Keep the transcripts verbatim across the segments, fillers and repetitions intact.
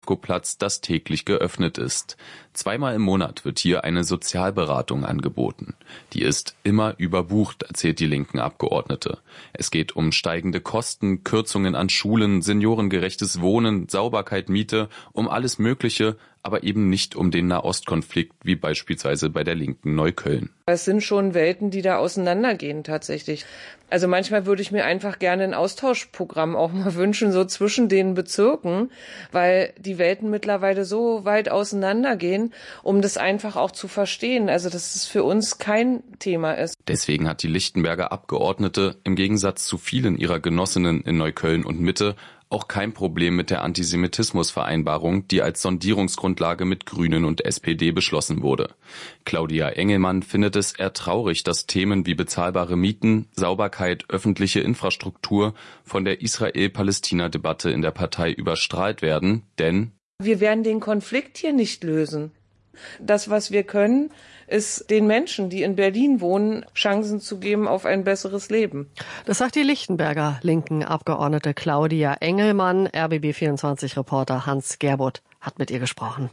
Francesco-Platz, das täglich geöffnet ist. Zweimal im Monat wird hier eine Sozialberatung angeboten. Die ist immer überbucht, erzählt die linken Abgeordnete. Es geht um steigende Kosten, Kürzungen an Schulen, seniorengerechtes Wohnen, Sauberkeit, Miete, um alles Mögliche, aber eben nicht um den Nahostkonflikt, wie beispielsweise bei der linken Neukölln. Es sind schon Welten, die da auseinandergehen tatsächlich. Also manchmal würde ich mir einfach gerne ein Austauschprogramm auch mal wünschen, so zwischen den Bezirken, weil die Welten mittlerweile so weit auseinandergehen, um das einfach auch zu verstehen. Also dass es für uns kein Thema ist. Deswegen hat die Lichtenberger Abgeordnete im Gegensatz zu vielen ihrer Genossinnen in Neukölln und Mitte auch kein Problem mit der Antisemitismusvereinbarung, die als Sondierungsgrundlage mit Grünen und S P D beschlossen wurde. Claudia Engelmann findet es eher traurig, dass Themen wie bezahlbare Mieten, Sauberkeit, öffentliche Infrastruktur von der Israel-Palästina-Debatte in der Partei überstrahlt werden, denn wir werden den Konflikt hier nicht lösen. Das, was wir können, ist den Menschen, die in Berlin wohnen, Chancen zu geben auf ein besseres Leben. Das sagt die Lichtenberger linken Abgeordnete Claudia Engelmann. R B B vierundzwanzig-Reporter Hans Gerbutt hat mit ihr gesprochen.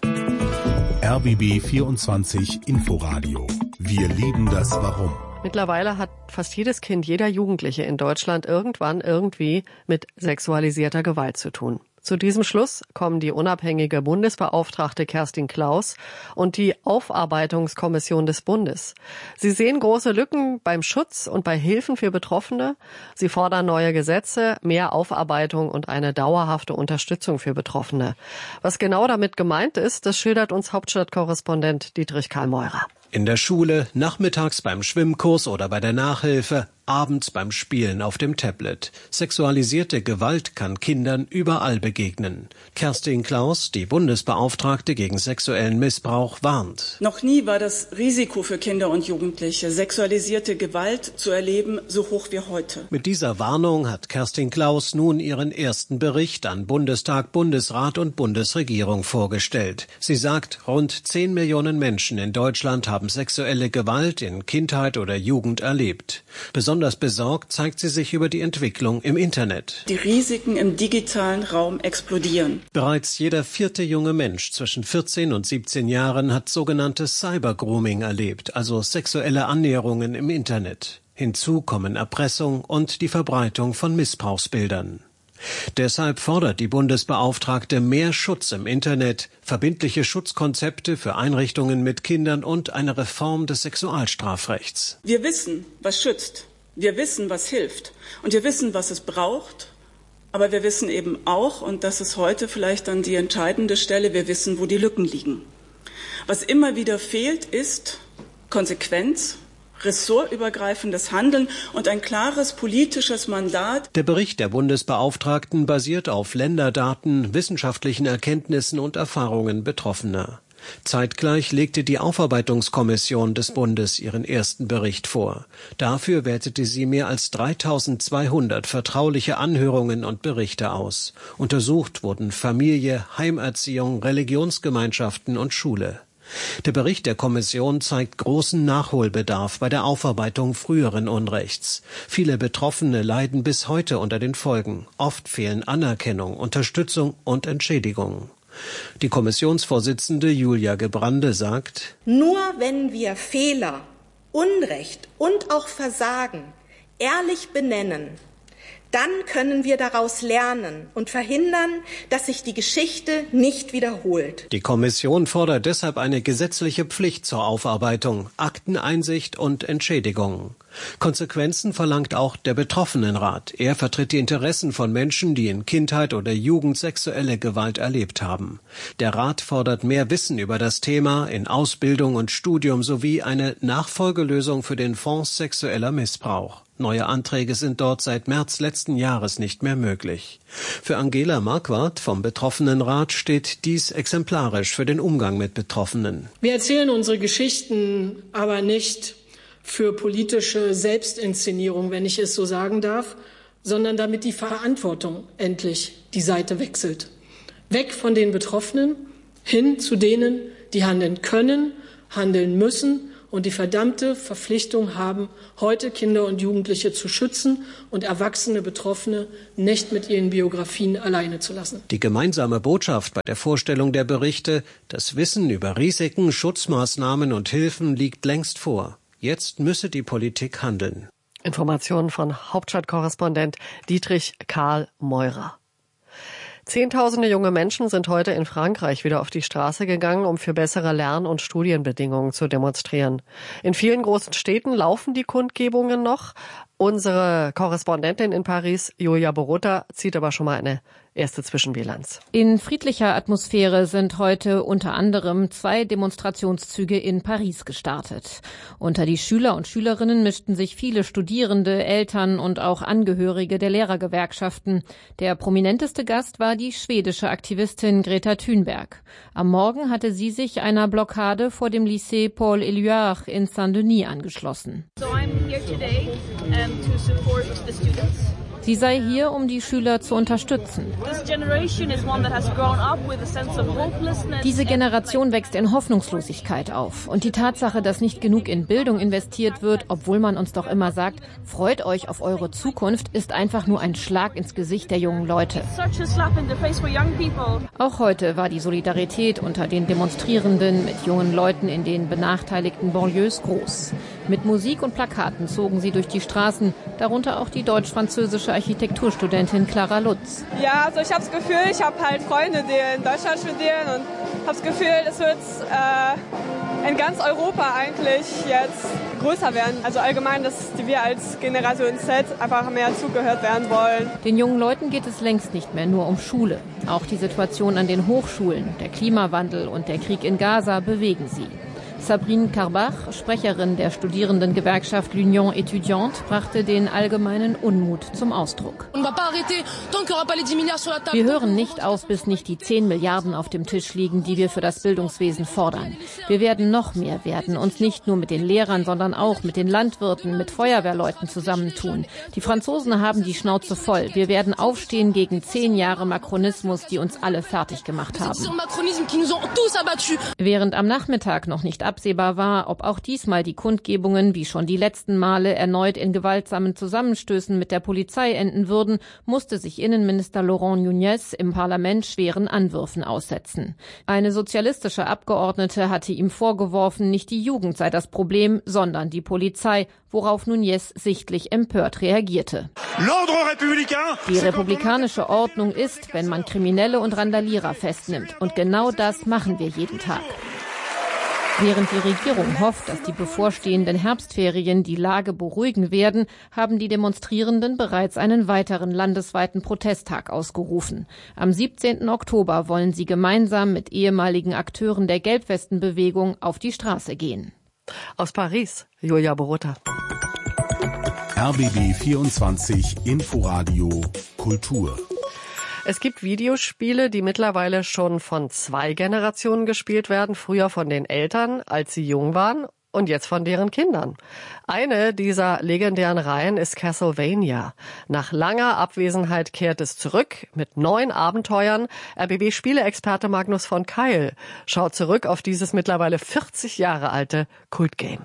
R B B vierundzwanzig Inforadio. Wir lieben das Warum. Mittlerweile hat fast jedes Kind, jeder Jugendliche in Deutschland irgendwann irgendwie mit sexualisierter Gewalt zu tun. Zu diesem Schluss kommen die unabhängige Bundesbeauftragte Kerstin Klaus und die Aufarbeitungskommission des Bundes. Sie sehen große Lücken beim Schutz und bei Hilfen für Betroffene. Sie fordern neue Gesetze, mehr Aufarbeitung und eine dauerhafte Unterstützung für Betroffene. Was genau damit gemeint ist, das schildert uns Hauptstadtkorrespondent Dietrich Karl-Meurer. In der Schule, nachmittags beim Schwimmkurs oder bei der Nachhilfe, abends beim Spielen auf dem Tablet. Sexualisierte Gewalt kann Kindern überall begegnen. Kerstin Klaus, die Bundesbeauftragte gegen sexuellen Missbrauch, warnt. Noch nie war das Risiko für Kinder und Jugendliche, sexualisierte Gewalt zu erleben, so hoch wie heute. Mit dieser Warnung hat Kerstin Klaus nun ihren ersten Bericht an Bundestag, Bundesrat und Bundesregierung vorgestellt. Sie sagt, rund zehn Millionen Menschen in Deutschland haben sexuelle Gewalt in Kindheit oder Jugend erlebt. Besonders besorgt zeigt sie sich über die Entwicklung im Internet. Die Risiken im digitalen Raum explodieren. Bereits jeder vierte junge Mensch zwischen vierzehn und siebzehn Jahren hat sogenanntes Cybergrooming erlebt, also sexuelle Annäherungen im Internet. Hinzu kommen Erpressung und die Verbreitung von Missbrauchsbildern. Deshalb fordert die Bundesbeauftragte mehr Schutz im Internet, verbindliche Schutzkonzepte für Einrichtungen mit Kindern und eine Reform des Sexualstrafrechts. Wir wissen, was schützt. Wir wissen, was hilft. Und wir wissen, was es braucht. Aber wir wissen eben auch, und das ist heute vielleicht dann die entscheidende Stelle, wir wissen, wo die Lücken liegen. Was immer wieder fehlt, ist Konsequenz, ressortübergreifendes Handeln und ein klares politisches Mandat. Der Bericht der Bundesbeauftragten basiert auf Länderdaten, wissenschaftlichen Erkenntnissen und Erfahrungen Betroffener. Zeitgleich legte die Aufarbeitungskommission des Bundes ihren ersten Bericht vor. Dafür wertete sie mehr als dreitausendzweihundert vertrauliche Anhörungen und Berichte aus. Untersucht wurden Familie, Heimerziehung, Religionsgemeinschaften und Schule. Der Bericht der Kommission zeigt großen Nachholbedarf bei der Aufarbeitung früheren Unrechts. Viele Betroffene leiden bis heute unter den Folgen. Oft fehlen Anerkennung, Unterstützung und Entschädigung. Die Kommissionsvorsitzende Julia Gebrande sagt: Nur wenn wir Fehler, Unrecht und auch Versagen ehrlich benennen, dann können wir daraus lernen und verhindern, dass sich die Geschichte nicht wiederholt. Die Kommission fordert deshalb eine gesetzliche Pflicht zur Aufarbeitung, Akteneinsicht und Entschädigung. Konsequenzen verlangt auch der Betroffenenrat. Er vertritt die Interessen von Menschen, die in Kindheit oder Jugend sexuelle Gewalt erlebt haben. Der Rat fordert mehr Wissen über das Thema in Ausbildung und Studium sowie eine Nachfolgelösung für den Fonds sexueller Missbrauch. Neue Anträge sind dort seit März letzten Jahres nicht mehr möglich. Für Angela Marquardt vom Betroffenenrat steht dies exemplarisch für den Umgang mit Betroffenen. Wir erzählen unsere Geschichten aber nicht für politische Selbstinszenierung, wenn ich es so sagen darf, sondern damit die Verantwortung endlich die Seite wechselt. Weg von den Betroffenen hin zu denen, die handeln können, handeln müssen und die verdammte Verpflichtung haben, heute Kinder und Jugendliche zu schützen und erwachsene Betroffene nicht mit ihren Biografien alleine zu lassen. Die gemeinsame Botschaft bei der Vorstellung der Berichte: Das Wissen über Risiken, Schutzmaßnahmen und Hilfen liegt längst vor. Jetzt müsse die Politik handeln. Informationen von Hauptstadtkorrespondent Dietrich Karl Meurer. Zehntausende junge Menschen sind heute in Frankreich wieder auf die Straße gegangen, um für bessere Lern- und Studienbedingungen zu demonstrieren. In vielen großen Städten laufen die Kundgebungen noch. Unsere Korrespondentin in Paris, Julia Borutta, zieht aber schon mal eine erste Zwischenbilanz. In friedlicher Atmosphäre sind heute unter anderem zwei Demonstrationszüge in Paris gestartet. Unter die Schüler und Schülerinnen mischten sich viele Studierende, Eltern und auch Angehörige der Lehrergewerkschaften. Der prominenteste Gast war die schwedische Aktivistin Greta Thunberg. Am Morgen hatte sie sich einer Blockade vor dem Lycée Paul Éluard in Saint-Denis angeschlossen. So I'm here today, um, to support the students. Sie sei hier, um die Schüler zu unterstützen. Diese Generation wächst in Hoffnungslosigkeit auf. Und die Tatsache, dass nicht genug in Bildung investiert wird, obwohl man uns doch immer sagt, freut euch auf eure Zukunft, ist einfach nur ein Schlag ins Gesicht der jungen Leute. Auch heute war die Solidarität unter den Demonstrierenden mit jungen Leuten in den benachteiligten Banlieues groß. Mit Musik und Plakaten zogen sie durch die Straßen, darunter auch die deutsch-französische Architekturstudentin Clara Lutz. Ja, also ich habe das Gefühl, ich habe halt Freunde, die in Deutschland studieren und habe das Gefühl, es wird äh, in ganz Europa eigentlich jetzt größer werden. Also allgemein, dass wir als Generation Z einfach mehr zugehört werden wollen. Den jungen Leuten geht es längst nicht mehr nur um Schule. Auch die Situation an den Hochschulen, der Klimawandel und der Krieg in Gaza bewegen sie. Sabrine Karbach, Sprecherin der Studierendengewerkschaft L'Union Étudiante, brachte den allgemeinen Unmut zum Ausdruck. Wir hören nicht auf, bis nicht die zehn Milliarden auf dem Tisch liegen, die wir für das Bildungswesen fordern. Wir werden noch mehr werden, uns nicht nur mit den Lehrern, sondern auch mit den Landwirten, mit Feuerwehrleuten zusammentun. Die Franzosen haben die Schnauze voll. Wir werden aufstehen gegen zehn Jahre Makronismus, die uns alle fertig gemacht haben. Während am Nachmittag noch nicht absehbar war, ob auch diesmal die Kundgebungen, wie schon die letzten Male, erneut in gewaltsamen Zusammenstößen mit der Polizei enden würden, musste sich Innenminister Laurent Nunez im Parlament schweren Anwürfen aussetzen. Eine sozialistische Abgeordnete hatte ihm vorgeworfen, nicht die Jugend sei das Problem, sondern die Polizei, worauf Nunez sichtlich empört reagierte. Die republikanische Ordnung ist, wenn man Kriminelle und Randalierer festnimmt. Und genau das machen wir jeden Tag. Während die Regierung hofft, dass die bevorstehenden Herbstferien die Lage beruhigen werden, haben die Demonstrierenden bereits einen weiteren landesweiten Protesttag ausgerufen. Am siebzehnten Oktober wollen sie gemeinsam mit ehemaligen Akteuren der Gelbwestenbewegung auf die Straße gehen. Aus Paris, Julia Borutta. R B B vierundzwanzig Inforadio Kultur. Es gibt Videospiele, die mittlerweile schon von zwei Generationen gespielt werden. Früher von den Eltern, als sie jung waren, und jetzt von deren Kindern. Eine dieser legendären Reihen ist Castlevania. Nach langer Abwesenheit kehrt es zurück mit neuen Abenteuern. R B B-Spieleexperte Magnus von Keil schaut zurück auf dieses mittlerweile vierzig Jahre alte Kultgame.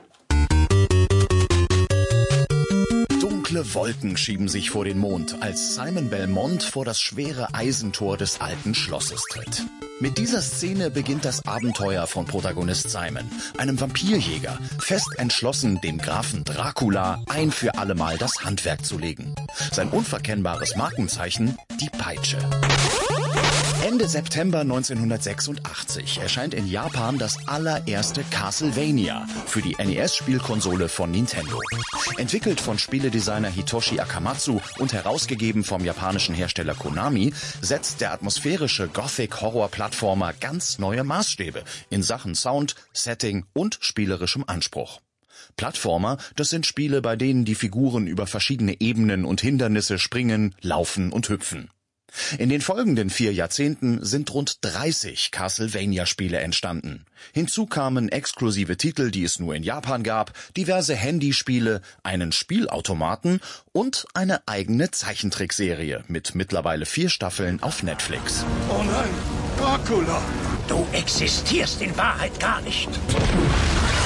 Dunkle Wolken schieben sich vor den Mond, als Simon Belmont vor das schwere Eisentor des alten Schlosses tritt. Mit dieser Szene beginnt das Abenteuer von Protagonist Simon, einem Vampirjäger, fest entschlossen, dem Grafen Dracula ein für allemal das Handwerk zu legen. Sein unverkennbares Markenzeichen, die Peitsche. Ende September neunzehnhundertsechsundachtzig erscheint in Japan das allererste Castlevania für die N E S-Spielkonsole von Nintendo. Entwickelt von Spieledesigner Hitoshi Akamatsu und herausgegeben vom japanischen Hersteller Konami, setzt der atmosphärische Gothic-Horror-Plattformer ganz neue Maßstäbe in Sachen Sound, Setting und spielerischem Anspruch. Plattformer, das sind Spiele, bei denen die Figuren über verschiedene Ebenen und Hindernisse springen, laufen und hüpfen. In den folgenden vier Jahrzehnten sind rund dreißig Castlevania-Spiele entstanden. Hinzu kamen exklusive Titel, die es nur in Japan gab, diverse Handyspiele, einen Spielautomaten und eine eigene Zeichentrickserie mit mittlerweile vier Staffeln auf Netflix. Oh nein, Dracula! Du existierst in Wahrheit gar nicht.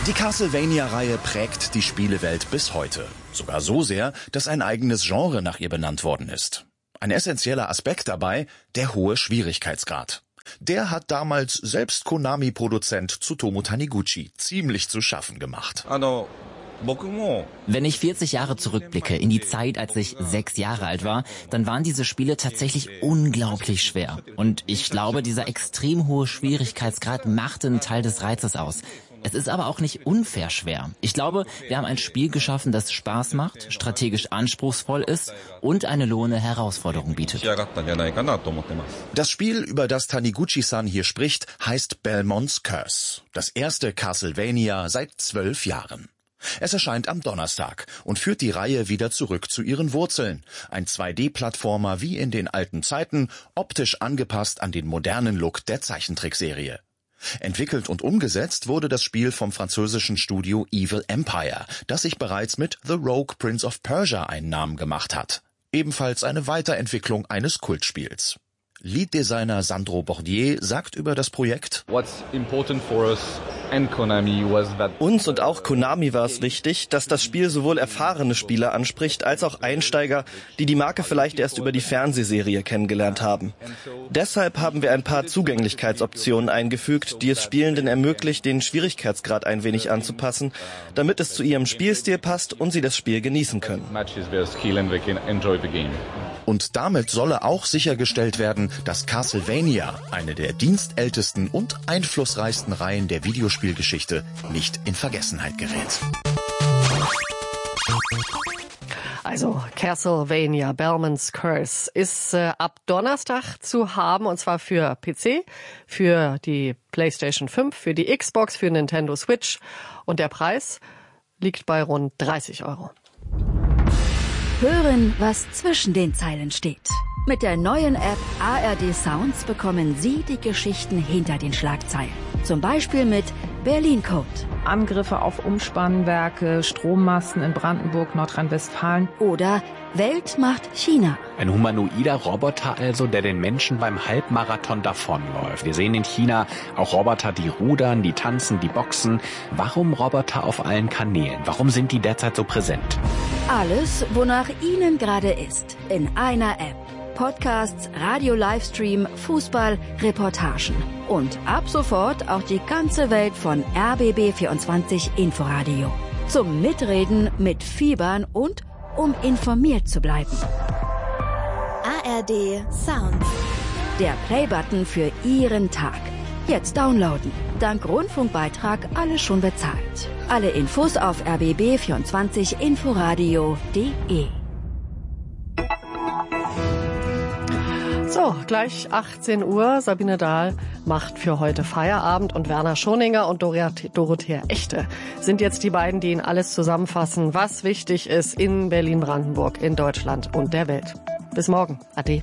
Die Castlevania-Reihe prägt die Spielewelt bis heute. Sogar so sehr, dass ein eigenes Genre nach ihr benannt worden ist. Ein essentieller Aspekt dabei, der hohe Schwierigkeitsgrad. Der hat damals selbst Konami-Produzent Tsutomu Taniguchi ziemlich zu schaffen gemacht. Wenn ich vierzig Jahre zurückblicke, in die Zeit, als ich sechs Jahre alt war, dann waren diese Spiele tatsächlich unglaublich schwer. Und ich glaube, dieser extrem hohe Schwierigkeitsgrad machte einen Teil des Reizes aus. Es ist aber auch nicht unfair schwer. Ich glaube, wir haben ein Spiel geschaffen, das Spaß macht, strategisch anspruchsvoll ist und eine lohnende Herausforderung bietet. Das Spiel, über das Taniguchi-san hier spricht, heißt Belmont's Curse. Das erste Castlevania seit zwölf Jahren. Es erscheint am Donnerstag und führt die Reihe wieder zurück zu ihren Wurzeln. Ein zwei D-Plattformer wie in den alten Zeiten, optisch angepasst an den modernen Look der Zeichentrickserie. Entwickelt und umgesetzt wurde das Spiel vom französischen Studio Evil Empire, das sich bereits mit The Rogue Prince of Persia einen Namen gemacht hat. Ebenfalls eine Weiterentwicklung eines Kultspiels. Lead-Designer Sandro Bordier sagt über das Projekt: Uns und auch Konami war es wichtig, dass das Spiel sowohl erfahrene Spieler anspricht, als auch Einsteiger, die die Marke vielleicht erst über die Fernsehserie kennengelernt haben. Deshalb haben wir ein paar Zugänglichkeitsoptionen eingefügt, die es Spielenden ermöglicht, den Schwierigkeitsgrad ein wenig anzupassen, damit es zu ihrem Spielstil passt und sie das Spiel genießen können. Und damit solle auch sichergestellt werden, dass Castlevania, eine der dienstältesten und einflussreichsten Reihen der Videospielgeschichte, nicht in Vergessenheit gerät. Also Castlevania Belmont's Curse ist äh, ab Donnerstag zu haben, und zwar für P C, für die PlayStation fünf, für die Xbox, für Nintendo Switch, und der Preis liegt bei rund dreißig Euro. Hören, was zwischen den Zeilen steht. Mit der neuen App A R D Sounds bekommen Sie die Geschichten hinter den Schlagzeilen. Zum Beispiel mit Berlin Code. Angriffe auf Umspannwerke, Strommasten in Brandenburg, Nordrhein-Westfalen. Oder Welt macht China. Ein humanoider Roboter also, der den Menschen beim Halbmarathon davonläuft. Wir sehen in China auch Roboter, die rudern, die tanzen, die boxen. Warum Roboter auf allen Kanälen? Warum sind die derzeit so präsent? Alles, wonach Ihnen gerade ist, in einer App. Podcasts, Radio-Livestream, Fußball, Reportagen. Und ab sofort auch die ganze Welt von R B B vierundzwanzig Inforadio. Zum Mitreden, Mitfiebern und um informiert zu bleiben. A R D Sounds. Der Playbutton für Ihren Tag. Jetzt downloaden. Dank Rundfunkbeitrag alles schon bezahlt. Alle Infos auf r b b vierundzwanzig inforadio punkt de. So, gleich achtzehn Uhr. Sabine Dahl macht für heute Feierabend und Werner Schoninger und Dorothea Echte sind jetzt die beiden, die Ihnen alles zusammenfassen, was wichtig ist in Berlin-Brandenburg, in Deutschland und der Welt. Bis morgen. Ade.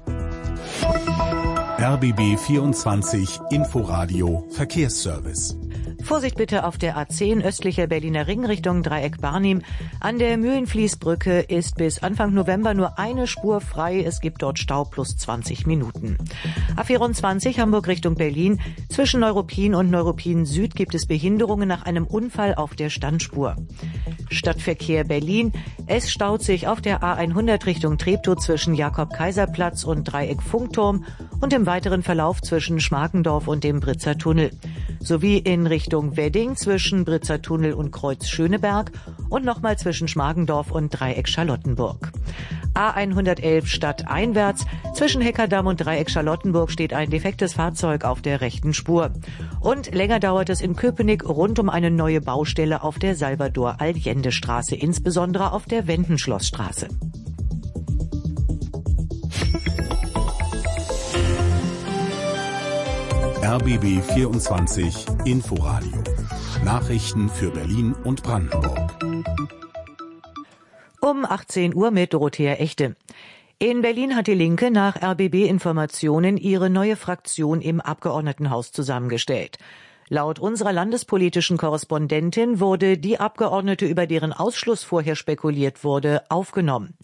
R B B vierundzwanzig Inforadio Verkehrsservice. Vorsicht bitte auf der A zehn östlicher Berliner Ring Richtung Dreieck Barnim. An der Mühlenfließbrücke ist bis Anfang November nur eine Spur frei. Es gibt dort Stau plus zwanzig Minuten. A vierundzwanzig Hamburg Richtung Berlin. Zwischen Neuruppin und Neuruppin Süd gibt es Behinderungen nach einem Unfall auf der Standspur. Stadtverkehr Berlin. Es staut sich auf der A hundert Richtung Treptow zwischen Jakob-Kaiser-Platz und Dreieck Funkturm und im weiteren Verlauf zwischen Schmarkendorf und dem Britzer Tunnel. Sowie in Richtung Wedding zwischen Britzer Tunnel und Kreuz Schöneberg und nochmal zwischen Schmargendorf und Dreieck Charlottenburg. A hundertelf stadteinwärts. Zwischen Heckerdamm und Dreieck Charlottenburg steht ein defektes Fahrzeug auf der rechten Spur. Und länger dauert es in Köpenick rund um eine neue Baustelle auf der Salvador-Allende-Straße, insbesondere auf der Wendenschlossstraße. R B B vierundzwanzig Inforadio. Nachrichten für Berlin und Brandenburg. Um achtzehn Uhr mit Dorothea Echte. In Berlin hat die Linke nach R B B-Informationen ihre neue Fraktion im Abgeordnetenhaus zusammengestellt. Laut unserer landespolitischen Korrespondentin wurde die Abgeordnete, über deren Ausschluss vorher spekuliert wurde, aufgenommen.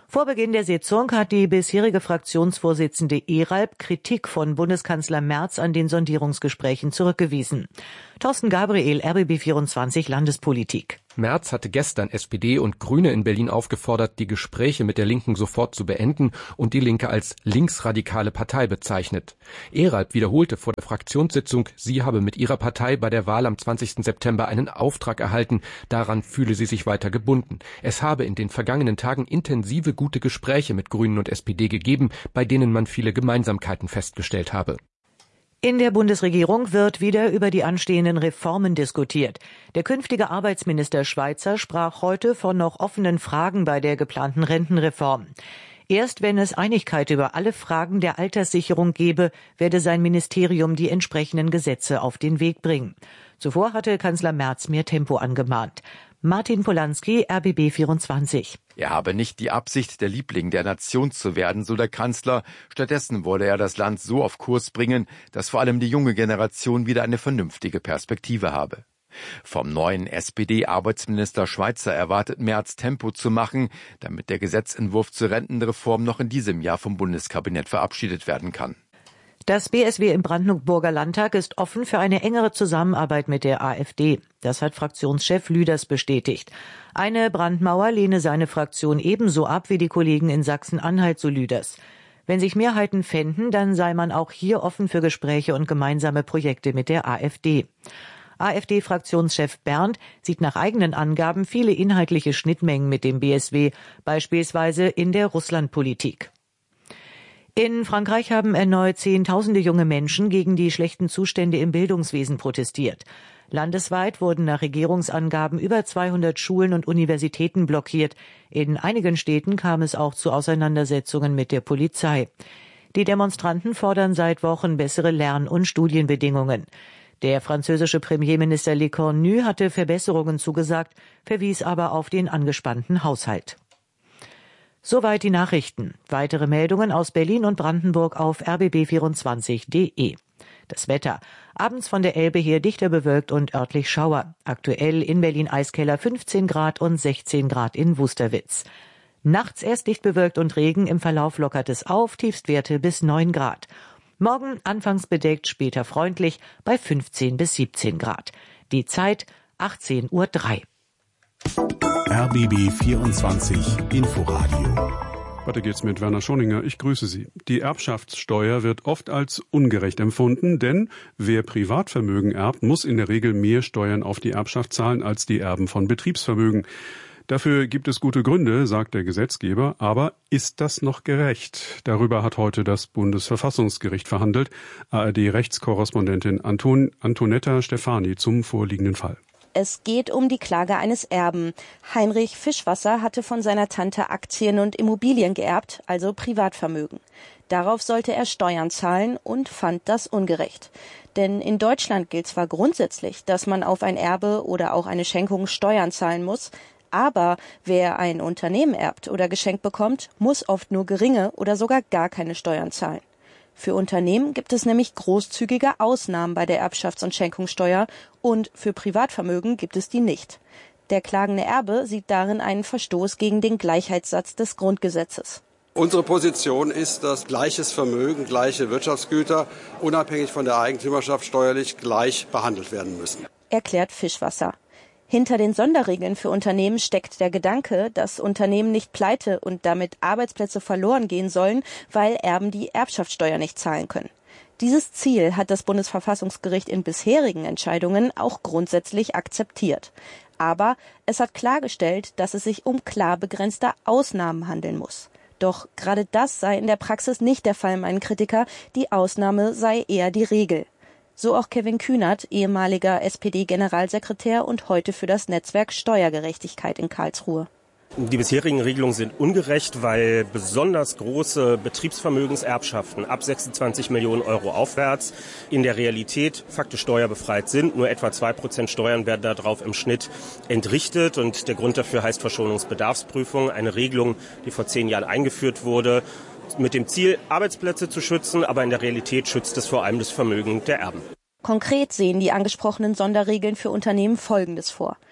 Vor Beginn der Sitzung hat die bisherige Fraktionsvorsitzende Eralb Kritik von Bundeskanzler Merz an den Sondierungsgesprächen zurückgewiesen. Thorsten Gabriel, R B B vierundzwanzig Landespolitik. Merz hatte gestern S P D und Grüne in Berlin aufgefordert, die Gespräche mit der Linken sofort zu beenden und die Linke als linksradikale Partei bezeichnet. Eralb wiederholte vor der Fraktionssitzung, sie habe mit ihrer Partei bei der Wahl am zwanzigsten September einen Auftrag erhalten, daran fühle sie sich weiter gebunden. Es habe in den vergangenen Tagen intensive gute Gespräche mit Grünen und S P D gegeben, bei denen man viele Gemeinsamkeiten festgestellt habe. In der Bundesregierung wird wieder über die anstehenden Reformen diskutiert. Der künftige Arbeitsminister Schweizer sprach heute von noch offenen Fragen bei der geplanten Rentenreform. Erst wenn es Einigkeit über alle Fragen der Alterssicherung gebe, werde sein Ministerium die entsprechenden Gesetze auf den Weg bringen. Zuvor hatte Kanzler Merz mehr Tempo angemahnt. Martin Polanski, R B B vierundzwanzig. Er habe nicht die Absicht, der Liebling der Nation zu werden, so der Kanzler. Stattdessen wolle er das Land so auf Kurs bringen, dass vor allem die junge Generation wieder eine vernünftige Perspektive habe. Vom neuen S P D-Arbeitsminister Schweizer erwartet Merz, Tempo zu machen, damit der Gesetzentwurf zur Rentenreform noch in diesem Jahr vom Bundeskabinett verabschiedet werden kann. Das B S W im Brandenburger Landtag ist offen für eine engere Zusammenarbeit mit der AfD. Das hat Fraktionschef Lüders bestätigt. Eine Brandmauer lehne seine Fraktion ebenso ab wie die Kollegen in Sachsen-Anhalt, so Lüders. Wenn sich Mehrheiten fänden, dann sei man auch hier offen für Gespräche und gemeinsame Projekte mit der AfD. AfD-Fraktionschef Berndt sieht nach eigenen Angaben viele inhaltliche Schnittmengen mit dem B S W, beispielsweise in der Russlandpolitik. In Frankreich haben erneut Zehntausende junge Menschen gegen die schlechten Zustände im Bildungswesen protestiert. Landesweit wurden nach Regierungsangaben über zweihundert Schulen und Universitäten blockiert. In einigen Städten kam es auch zu Auseinandersetzungen mit der Polizei. Die Demonstranten fordern seit Wochen bessere Lern- und Studienbedingungen. Der französische Premierminister Lecornu hatte Verbesserungen zugesagt, verwies aber auf den angespannten Haushalt. Soweit die Nachrichten. Weitere Meldungen aus Berlin und Brandenburg auf r b b vierundzwanzig punkt d e. Das Wetter. Abends von der Elbe her dichter bewölkt und örtlich Schauer. Aktuell in Berlin-Eiskeller fünfzehn Grad und sechzehn Grad in Wusterwitz. Nachts erst dicht bewölkt und Regen, im Verlauf lockert es auf, Tiefstwerte bis neun Grad. Morgen anfangs bedeckt, später freundlich bei fünfzehn bis siebzehn Grad. Die Zeit achtzehn Uhr drei. R B B vierundzwanzig Inforadio. Weiter geht's mit Werner Schoninger. Ich grüße Sie. Die Erbschaftssteuer wird oft als ungerecht empfunden, denn wer Privatvermögen erbt, muss in der Regel mehr Steuern auf die Erbschaft zahlen als die Erben von Betriebsvermögen. Dafür gibt es gute Gründe, sagt der Gesetzgeber. Aber ist das noch gerecht? Darüber hat heute das Bundesverfassungsgericht verhandelt. A R D-Rechtskorrespondentin Anton, Antonetta Stefani zum vorliegenden Fall. Es geht um die Klage eines Erben. Heinrich Fischwasser hatte von seiner Tante Aktien und Immobilien geerbt, also Privatvermögen. Darauf sollte er Steuern zahlen und fand das ungerecht. Denn in Deutschland gilt zwar grundsätzlich, dass man auf ein Erbe oder auch eine Schenkung Steuern zahlen muss, aber wer ein Unternehmen erbt oder geschenkt bekommt, muss oft nur geringe oder sogar gar keine Steuern zahlen. Für Unternehmen gibt es nämlich großzügige Ausnahmen bei der Erbschafts- und Schenkungssteuer und für Privatvermögen gibt es die nicht. Der klagende Erbe sieht darin einen Verstoß gegen den Gleichheitssatz des Grundgesetzes. Unsere Position ist, dass gleiches Vermögen, gleiche Wirtschaftsgüter unabhängig von der Eigentümerschaft steuerlich gleich behandelt werden müssen, erklärt Fischwasser. Hinter den Sonderregeln für Unternehmen steckt der Gedanke, dass Unternehmen nicht pleite und damit Arbeitsplätze verloren gehen sollen, weil Erben die Erbschaftssteuer nicht zahlen können. Dieses Ziel hat das Bundesverfassungsgericht in bisherigen Entscheidungen auch grundsätzlich akzeptiert. Aber es hat klargestellt, dass es sich um klar begrenzte Ausnahmen handeln muss. Doch gerade das sei in der Praxis nicht der Fall, meinen Kritiker. Die Ausnahme sei eher die Regel. So auch Kevin Kühnert, ehemaliger S P D-Generalsekretär und heute für das Netzwerk Steuergerechtigkeit in Karlsruhe. Die bisherigen Regelungen sind ungerecht, weil besonders große Betriebsvermögenserbschaften ab sechsundzwanzig Millionen Euro aufwärts in der Realität faktisch steuerbefreit sind. Nur etwa zwei Prozent Steuern werden darauf im Schnitt entrichtet. Und der Grund dafür heißt Verschonungsbedarfsprüfung, eine Regelung, die vor zehn Jahren eingeführt wurde, mit dem Ziel, Arbeitsplätze zu schützen, aber in der Realität schützt es vor allem das Vermögen der Erben. Konkret sehen die angesprochenen Sonderregeln für Unternehmen Folgendes vor.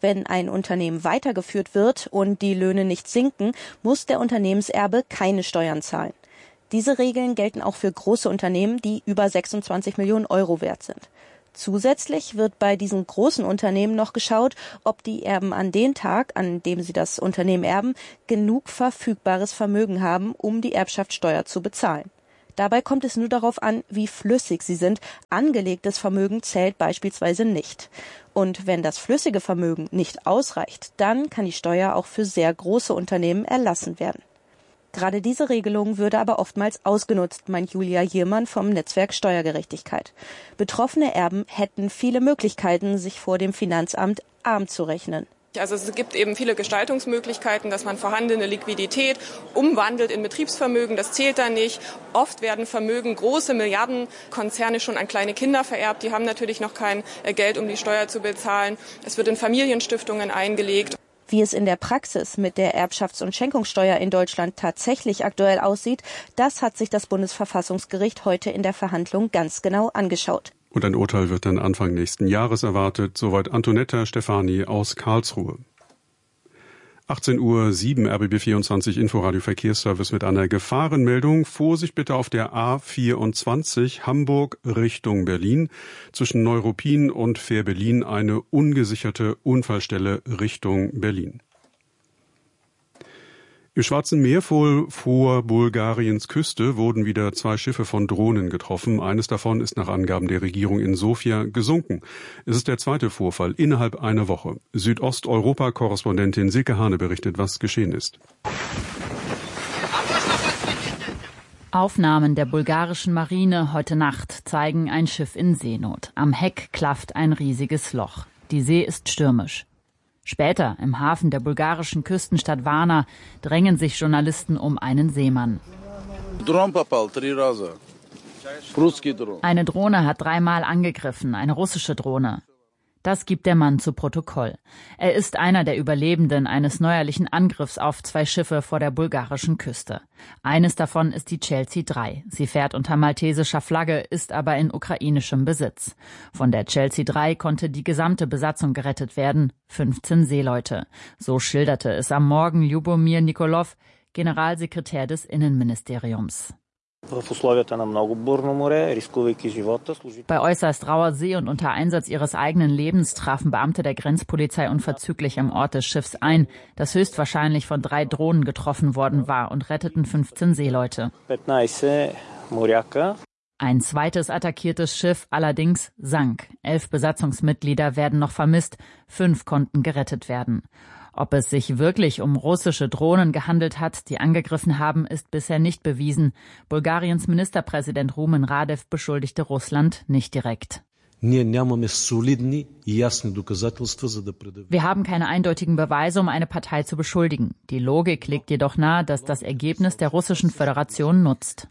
Wenn ein Unternehmen weitergeführt wird und die Löhne nicht sinken, muss der Unternehmenserbe keine Steuern zahlen. Diese Regeln gelten auch für große Unternehmen, die über sechsundzwanzig Millionen Euro wert sind. Zusätzlich wird bei diesen großen Unternehmen noch geschaut, ob die Erben an den Tag, an dem sie das Unternehmen erben, genug verfügbares Vermögen haben, um die Erbschaftssteuer zu bezahlen. Dabei kommt es nur darauf an, wie flüssig sie sind. Angelegtes Vermögen zählt beispielsweise nicht. Und wenn das flüssige Vermögen nicht ausreicht, dann kann die Steuer auch für sehr große Unternehmen erlassen werden. Gerade diese Regelung würde aber oftmals ausgenutzt, meint Julia Jiermann vom Netzwerk Steuergerechtigkeit. Betroffene Erben hätten viele Möglichkeiten, sich vor dem Finanzamt arm zu rechnen. Also es gibt eben viele Gestaltungsmöglichkeiten, dass man vorhandene Liquidität umwandelt in Betriebsvermögen. Das zählt da nicht. Oft werden Vermögen, große Milliardenkonzerne schon an kleine Kinder vererbt. Die haben natürlich noch kein Geld, um die Steuer zu bezahlen. Es wird in Familienstiftungen eingelegt. Wie es in der Praxis mit der Erbschafts- und Schenkungssteuer in Deutschland tatsächlich aktuell aussieht, das hat sich das Bundesverfassungsgericht heute in der Verhandlung ganz genau angeschaut. Und ein Urteil wird dann Anfang nächsten Jahres erwartet. Soweit Antonetta Stefani aus Karlsruhe. achtzehn Uhr sieben, R B B vierundzwanzig Inforadio Verkehrsservice mit einer Gefahrenmeldung. Vorsicht bitte auf der A vierundzwanzig Hamburg Richtung Berlin. Zwischen Neuruppin und Fährberlin eine ungesicherte Unfallstelle Richtung Berlin. Im Schwarzen Meer vor, vor Bulgariens Küste wurden wieder zwei Schiffe von Drohnen getroffen. Eines davon ist nach Angaben der Regierung in Sofia gesunken. Es ist der zweite Vorfall innerhalb einer Woche. Südosteuropa-Korrespondentin Silke Hane berichtet, was geschehen ist. Aufnahmen der bulgarischen Marine heute Nacht zeigen ein Schiff in Seenot. Am Heck klafft ein riesiges Loch. Die See ist stürmisch. Später, im Hafen der bulgarischen Küstenstadt Varna, drängen sich Journalisten um einen Seemann. Eine Drohne hat dreimal angegriffen, eine russische Drohne. Das gibt der Mann zu Protokoll. Er ist einer der Überlebenden eines neuerlichen Angriffs auf zwei Schiffe vor der bulgarischen Küste. Eines davon ist die Chelsea drei. Sie fährt unter maltesischer Flagge, ist aber in ukrainischem Besitz. Von der Chelsea drei konnte die gesamte Besatzung gerettet werden, fünfzehn Seeleute. So schilderte es am Morgen Ljubomir Nikolov, Generalsekretär des Innenministeriums. Bei äußerst rauer See und unter Einsatz ihres eigenen Lebens trafen Beamte der Grenzpolizei unverzüglich am Ort des Schiffs ein, das höchstwahrscheinlich von drei Drohnen getroffen worden war, und retteten fünfzehn Seeleute. Ein zweites attackiertes Schiff allerdings sank. Elf Besatzungsmitglieder werden noch vermisst, fünf konnten gerettet werden. Ob es sich wirklich um russische Drohnen gehandelt hat, die angegriffen haben, ist bisher nicht bewiesen. Bulgariens Ministerpräsident Rumen Radev beschuldigte Russland nicht direkt. Wir haben keine eindeutigen Beweise, um eine Partei zu beschuldigen. Die Logik legt jedoch nahe, dass das Ergebnis der Russischen Föderation nutzt.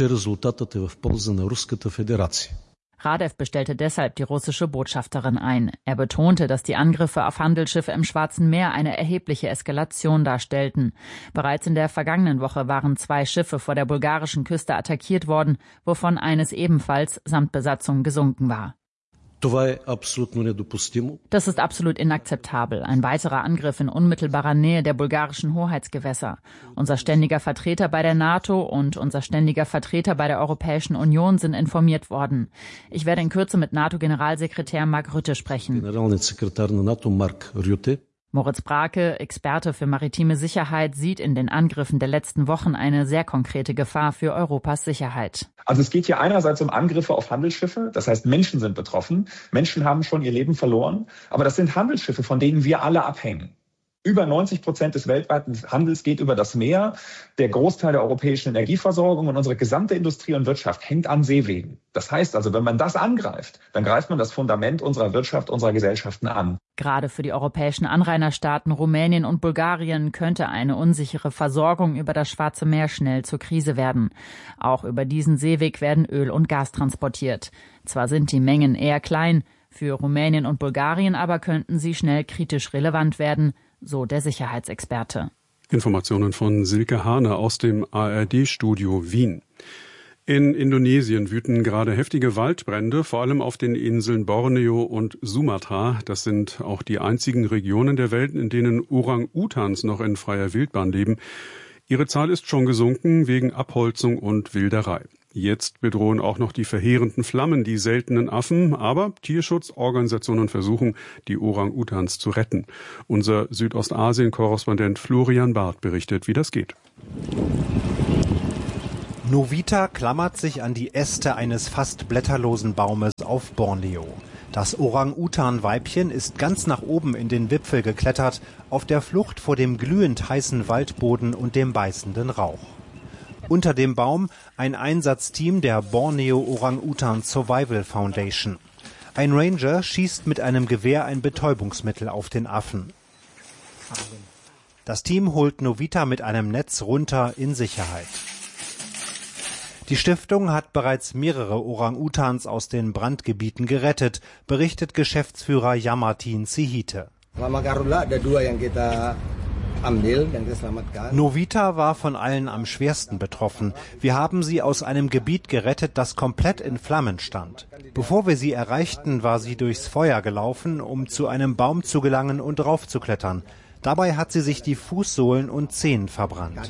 Radev bestellte deshalb die russische Botschafterin ein. Er betonte, dass die Angriffe auf Handelsschiffe im Schwarzen Meer eine erhebliche Eskalation darstellten. Bereits in der vergangenen Woche waren zwei Schiffe vor der bulgarischen Küste attackiert worden, wovon eines ebenfalls samt Besatzung gesunken war. Das ist absolut inakzeptabel. Ein weiterer Angriff in unmittelbarer Nähe der bulgarischen Hoheitsgewässer. Unser ständiger Vertreter bei der NATO und unser ständiger Vertreter bei der Europäischen Union sind informiert worden. Ich werde in Kürze mit NATO-Generalsekretär Mark Rutte sprechen. Moritz Brake, Experte für maritime Sicherheit, sieht in den Angriffen der letzten Wochen eine sehr konkrete Gefahr für Europas Sicherheit. Also es geht hier einerseits um Angriffe auf Handelsschiffe, das heißt Menschen sind betroffen, Menschen haben schon ihr Leben verloren, aber das sind Handelsschiffe, von denen wir alle abhängen. Über neunzig Prozent des weltweiten Handels geht über das Meer. Der Großteil der europäischen Energieversorgung und unsere gesamte Industrie und Wirtschaft hängt an Seewegen. Das heißt also, wenn man das angreift, dann greift man das Fundament unserer Wirtschaft, unserer Gesellschaften an. Gerade für die europäischen Anrainerstaaten Rumänien und Bulgarien könnte eine unsichere Versorgung über das Schwarze Meer schnell zur Krise werden. Auch über diesen Seeweg werden Öl und Gas transportiert. Zwar sind die Mengen eher klein, für Rumänien und Bulgarien aber könnten sie schnell kritisch relevant werden, so der Sicherheitsexperte. Informationen von Silke Hane aus dem A R D-Studio Wien. In Indonesien wüten gerade heftige Waldbrände, vor allem auf den Inseln Borneo und Sumatra. Das sind auch die einzigen Regionen der Welt, in denen Orang-Utans noch in freier Wildbahn leben. Ihre Zahl ist schon gesunken wegen Abholzung und Wilderei. Jetzt bedrohen auch noch die verheerenden Flammen die seltenen Affen, aber Tierschutzorganisationen versuchen, die Orang-Utans zu retten. Unser Südostasien-Korrespondent Florian Barth berichtet, wie das geht. Novita klammert sich an die Äste eines fast blätterlosen Baumes auf Borneo. Das Orang-Utan-Weibchen ist ganz nach oben in den Wipfel geklettert, auf der Flucht vor dem glühend heißen Waldboden und dem beißenden Rauch. Unter dem Baum ein Einsatzteam der Borneo Orang-Utan Survival Foundation. Ein Ranger schießt mit einem Gewehr ein Betäubungsmittel auf den Affen. Das Team holt Novita mit einem Netz runter in Sicherheit. Die Stiftung hat bereits mehrere Orang-Utans aus den Brandgebieten gerettet, berichtet Geschäftsführer Yamartin Sihite. Novita war von allen am schwersten betroffen. Wir haben sie aus einem Gebiet gerettet, das komplett in Flammen stand. Bevor wir sie erreichten, war sie durchs Feuer gelaufen, um zu einem Baum zu gelangen und draufzuklettern. Dabei hat sie sich die Fußsohlen und Zehen verbrannt.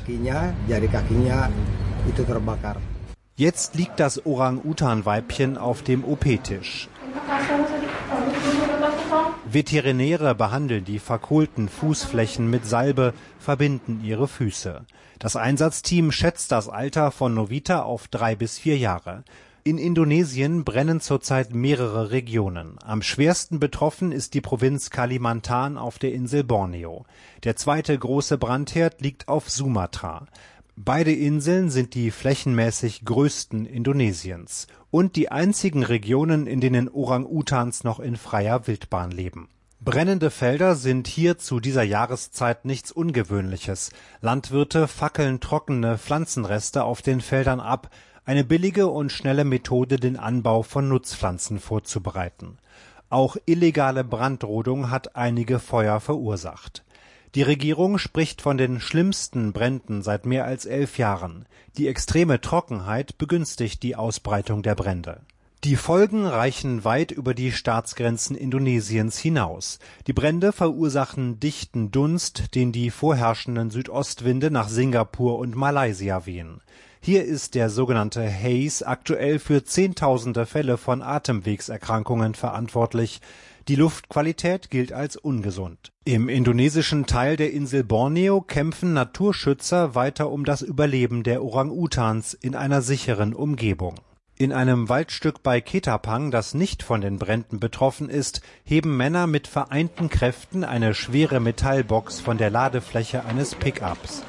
Jetzt liegt das Orang-Utan-Weibchen auf dem O P-Tisch. Veterinäre behandeln die verkohlten Fußflächen mit Salbe, verbinden ihre Füße. Das Einsatzteam schätzt das Alter von Novita auf drei bis vier Jahre. In Indonesien brennen zurzeit mehrere Regionen. Am schwersten betroffen ist die Provinz Kalimantan auf der Insel Borneo. Der zweite große Brandherd liegt auf Sumatra. Beide Inseln sind die flächenmäßig größten Indonesiens und die einzigen Regionen, in denen Orang-Utans noch in freier Wildbahn leben. Brennende Felder sind hier zu dieser Jahreszeit nichts Ungewöhnliches. Landwirte fackeln trockene Pflanzenreste auf den Feldern ab, eine billige und schnelle Methode, den Anbau von Nutzpflanzen vorzubereiten. Auch illegale Brandrodung hat einige Feuer verursacht. Die Regierung spricht von den schlimmsten Bränden seit mehr als elf Jahren. Die extreme Trockenheit begünstigt die Ausbreitung der Brände. Die Folgen reichen weit über die Staatsgrenzen Indonesiens hinaus. Die Brände verursachen dichten Dunst, den die vorherrschenden Südostwinde nach Singapur und Malaysia wehen. Hier ist der sogenannte Haze aktuell für Zehntausende Fälle von Atemwegserkrankungen verantwortlich. Die Luftqualität gilt als ungesund. Im indonesischen Teil der Insel Borneo kämpfen Naturschützer weiter um das Überleben der Orang-Utans in einer sicheren Umgebung. In einem Waldstück bei Ketapang, das nicht von den Bränden betroffen ist, heben Männer mit vereinten Kräften eine schwere Metallbox von der Ladefläche eines Pickups.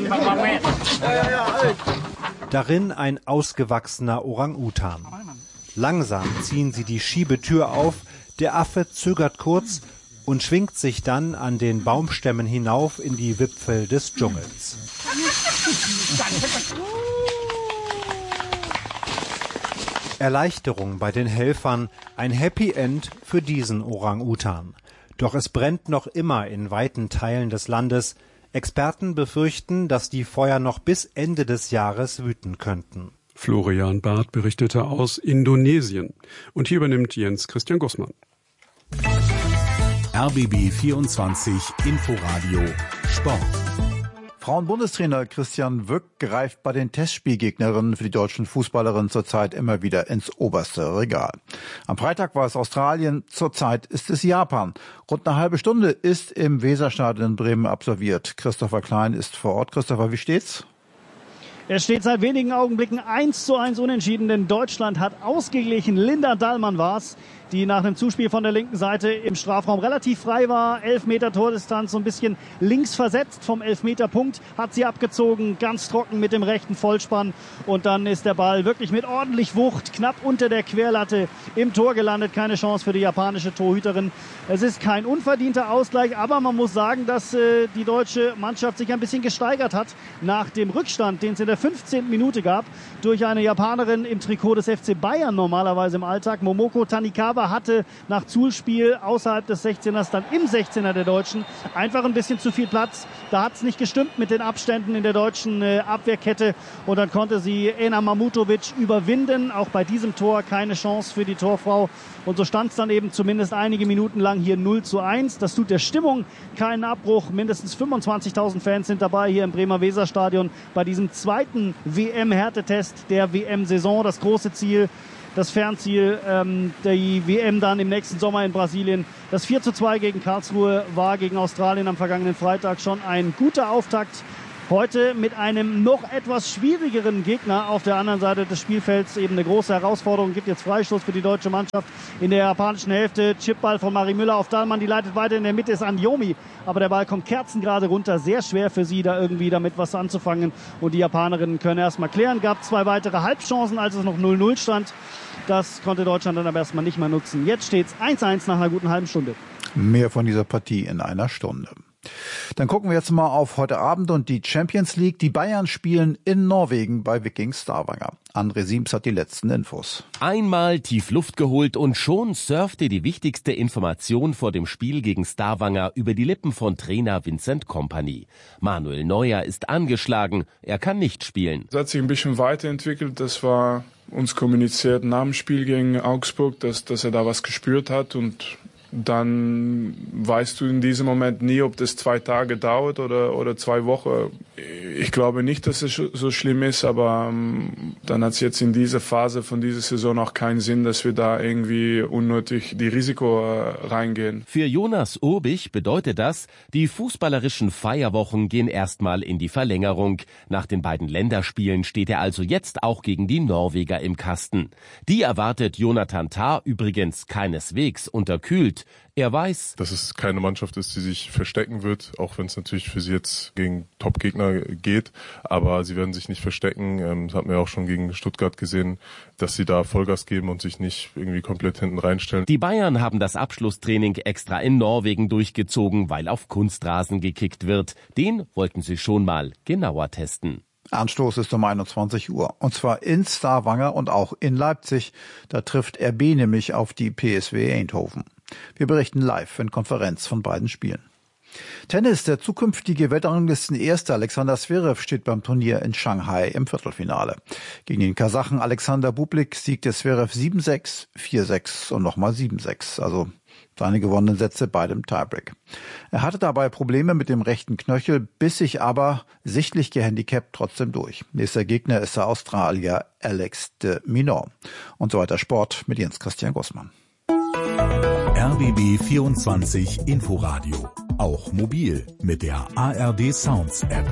Darin ein ausgewachsener Orang-Utan. Langsam ziehen sie die Schiebetür auf. Der Affe zögert kurz und schwingt sich dann an den Baumstämmen hinauf in die Wipfel des Dschungels. Erleichterung bei den Helfern, ein Happy End für diesen Orang-Utan. Doch es brennt noch immer in weiten Teilen des Landes. Experten befürchten, dass die Feuer noch bis Ende des Jahres wüten könnten. Florian Barth berichtete aus Indonesien. Und hier übernimmt Jens Christian Gussmann. R B B vierundzwanzig Inforadio Sport. Frauenbundestrainer Christian Wück greift bei den Testspielgegnerinnen für die deutschen Fußballerinnen zurzeit immer wieder ins oberste Regal. Am Freitag war es Australien, zurzeit ist es Japan. Rund eine halbe Stunde ist im Weserstadion in Bremen absolviert. Christopher Klein ist vor Ort. Christopher, wie steht's? Es steht seit wenigen Augenblicken eins zu eins unentschieden, denn Deutschland hat ausgeglichen. Linda Dahlmann war's, die nach einem Zuspiel von der linken Seite im Strafraum relativ frei war. Elfmeter Tordistanz, so ein bisschen links versetzt vom Elfmeterpunkt, hat sie abgezogen, ganz trocken mit dem rechten Vollspann. Und dann ist der Ball wirklich mit ordentlich Wucht knapp unter der Querlatte im Tor gelandet. Keine Chance für die japanische Torhüterin. Es ist kein unverdienter Ausgleich, aber man muss sagen, dass äh, die deutsche Mannschaft sich ein bisschen gesteigert hat nach dem Rückstand, den es in der fünfzehnten Minute gab, durch eine Japanerin im Trikot des F C Bayern normalerweise im Alltag. Momoko Tanikawa aber hatte nach Zulspiel außerhalb des sechzehners, dann im sechzehner der Deutschen, einfach ein bisschen zu viel Platz. Da hat es nicht gestimmt mit den Abständen in der deutschen äh, Abwehrkette und dann konnte sie Ena Mamutovic überwinden. Auch bei diesem Tor keine Chance für die Torfrau. Und so stand es dann eben zumindest einige Minuten lang hier null zu eins. Das tut der Stimmung keinen Abbruch. Mindestens fünfundzwanzigtausend Fans sind dabei hier im Bremer Weserstadion bei diesem zweiten W M-Härtetest der W M-Saison. Das große Ziel, das Fernziel, ähm, die W M dann im nächsten Sommer in Brasilien. Das vier zu zwei gegen Karlsruhe war gegen Australien am vergangenen Freitag schon ein guter Auftakt. Heute mit einem noch etwas schwierigeren Gegner auf der anderen Seite des Spielfelds. Eben eine große Herausforderung. Gibt jetzt Freistoß für die deutsche Mannschaft in der japanischen Hälfte. Chipball von Mari Müller auf Dahlmann. Die leitet weiter. In der Mitte ist Anjomi. Aber der Ball kommt kerzengerade runter. Sehr schwer für sie, da irgendwie damit was anzufangen. Und die Japanerinnen können erstmal klären. Gab zwei weitere Halbchancen, als es noch null null stand. Das konnte Deutschland dann aber erstmal nicht mehr nutzen. Jetzt steht es eins eins nach einer guten halben Stunde. Mehr von dieser Partie in einer Stunde. Dann gucken wir jetzt mal auf heute Abend und die Champions League. Die Bayern spielen in Norwegen bei Viking Stavanger. André Siems hat die letzten Infos. Einmal tief Luft geholt und schon surfte die wichtigste Information vor dem Spiel gegen Stavanger über die Lippen von Trainer Vincent Kompany. Manuel Neuer ist angeschlagen, er kann nicht spielen. Es hat sich ein bisschen weiterentwickelt, das war uns kommuniziert nach dem Spiel gegen Augsburg, dass, dass er da was gespürt hat und dann weißt du in diesem Moment nie, ob das zwei Tage dauert oder, oder zwei Wochen. Ich glaube nicht, dass es so schlimm ist, aber ähm, dann hat es jetzt in dieser Phase von dieser Saison auch keinen Sinn, dass wir da irgendwie unnötig die Risiko äh, reingehen. Für Jonas Urbich bedeutet das, die fußballerischen Feierwochen gehen erstmal in die Verlängerung. Nach den beiden Länderspielen steht er also jetzt auch gegen die Norweger im Kasten. Die erwartet Jonathan Tah übrigens keineswegs unterkühlt. Er weiß, dass es keine Mannschaft ist, die sich verstecken wird, auch wenn es natürlich für sie jetzt gegen Top-Gegner geht. Aber sie werden sich nicht verstecken. Das hat man ja auch schon gegen Stuttgart gesehen, dass sie da Vollgas geben und sich nicht irgendwie komplett hinten reinstellen. Die Bayern haben das Abschlusstraining extra in Norwegen durchgezogen, weil auf Kunstrasen gekickt wird. Den wollten sie schon mal genauer testen. Anstoß ist um einundzwanzig Uhr. Und zwar in Stavanger und auch in Leipzig. Da trifft R B nämlich auf die P S V Eindhoven. Wir berichten live in Konferenz von beiden Spielen. Tennis, der zukünftige Weltranglisten-Erste Alexander Zverev steht beim Turnier in Shanghai im Viertelfinale. Gegen den Kasachen Alexander Bublik siegte Zverev sieben sechs, vier sechs und nochmal sieben sechs. Also seine gewonnenen Sätze beide im Tiebreak. Er hatte dabei Probleme mit dem rechten Knöchel, biss sich aber sichtlich gehandicapt trotzdem durch. Nächster Gegner ist der Australier Alex de Minaur. Und so weiter Sport mit Jens Christian Gussmann. R B B vierundzwanzig Inforadio. Auch mobil mit der A R D Sounds App.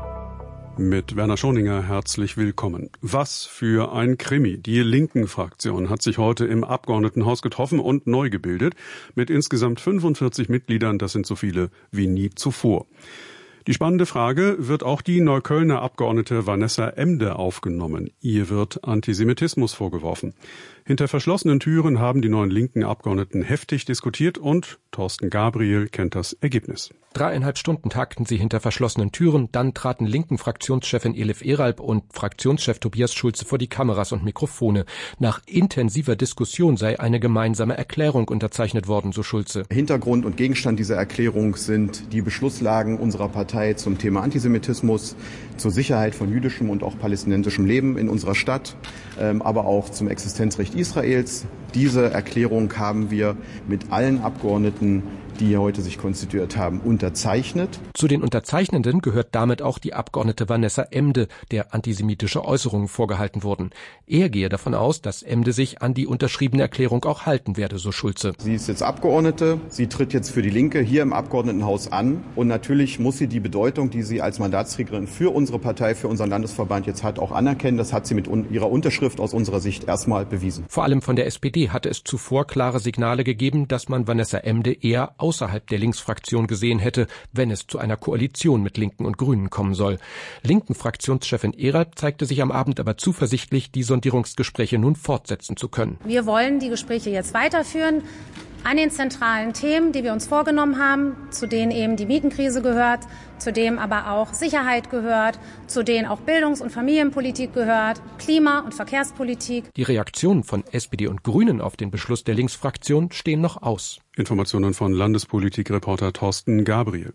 Mit Werner Schoninger herzlich willkommen. Was für ein Krimi. Die Linken-Fraktion hat sich heute im Abgeordnetenhaus getroffen und neu gebildet. Mit insgesamt fünfundvierzig Mitgliedern, das sind so viele wie nie zuvor. Die spannende Frage, wird auch die Neuköllner Abgeordnete Vanessa Emde aufgenommen? Ihr wird Antisemitismus vorgeworfen. Hinter verschlossenen Türen haben die neuen linken Abgeordneten heftig diskutiert und Thorsten Gabriel kennt das Ergebnis. Dreieinhalb Stunden tagten sie hinter verschlossenen Türen, dann traten linken Fraktionschefin Elif Eralp und Fraktionschef Tobias Schulze vor die Kameras und Mikrofone. Nach intensiver Diskussion sei eine gemeinsame Erklärung unterzeichnet worden, so Schulze. Hintergrund und Gegenstand dieser Erklärung sind die Beschlusslagen unserer Partei zum Thema Antisemitismus, zur Sicherheit von jüdischem und auch palästinensischem Leben in unserer Stadt, aber auch zum Existenzrecht Israels. Diese Erklärung haben wir mit allen Abgeordneten, die heute sich konstituiert haben, unterzeichnet. Zu den Unterzeichnenden gehört damit auch die Abgeordnete Vanessa Emde, der antisemitische Äußerungen vorgehalten wurden. Er gehe davon aus, dass Emde sich an die unterschriebene Erklärung auch halten werde, so Schulze. Sie ist jetzt Abgeordnete, sie tritt jetzt für die Linke hier im Abgeordnetenhaus an und natürlich muss sie die Bedeutung, die sie als Mandatsträgerin für unsere Partei, für unseren Landesverband jetzt hat, auch anerkennen. Das hat sie mit ihrer Unterschrift aus unserer Sicht erstmal bewiesen. Vor allem von der S P D hatte es zuvor klare Signale gegeben, dass man Vanessa Emde eher außerhalb der Linksfraktion gesehen hätte, wenn es zu einer Koalition mit Linken und Grünen kommen soll. Linken Fraktionschefin Eralp zeigte sich am Abend aber zuversichtlich, die Sondierungsgespräche nun fortsetzen zu können. Wir wollen die Gespräche jetzt weiterführen. an den zentralen Themen, die wir uns vorgenommen haben, zu denen eben die Mietenkrise gehört, zu dem aber auch Sicherheit gehört, zu denen auch Bildungs- und Familienpolitik gehört, Klima- und Verkehrspolitik. Die Reaktionen von S P D und Grünen auf den Beschluss der Linksfraktion stehen noch aus. Informationen von Landespolitikreporter Thorsten Gabriel.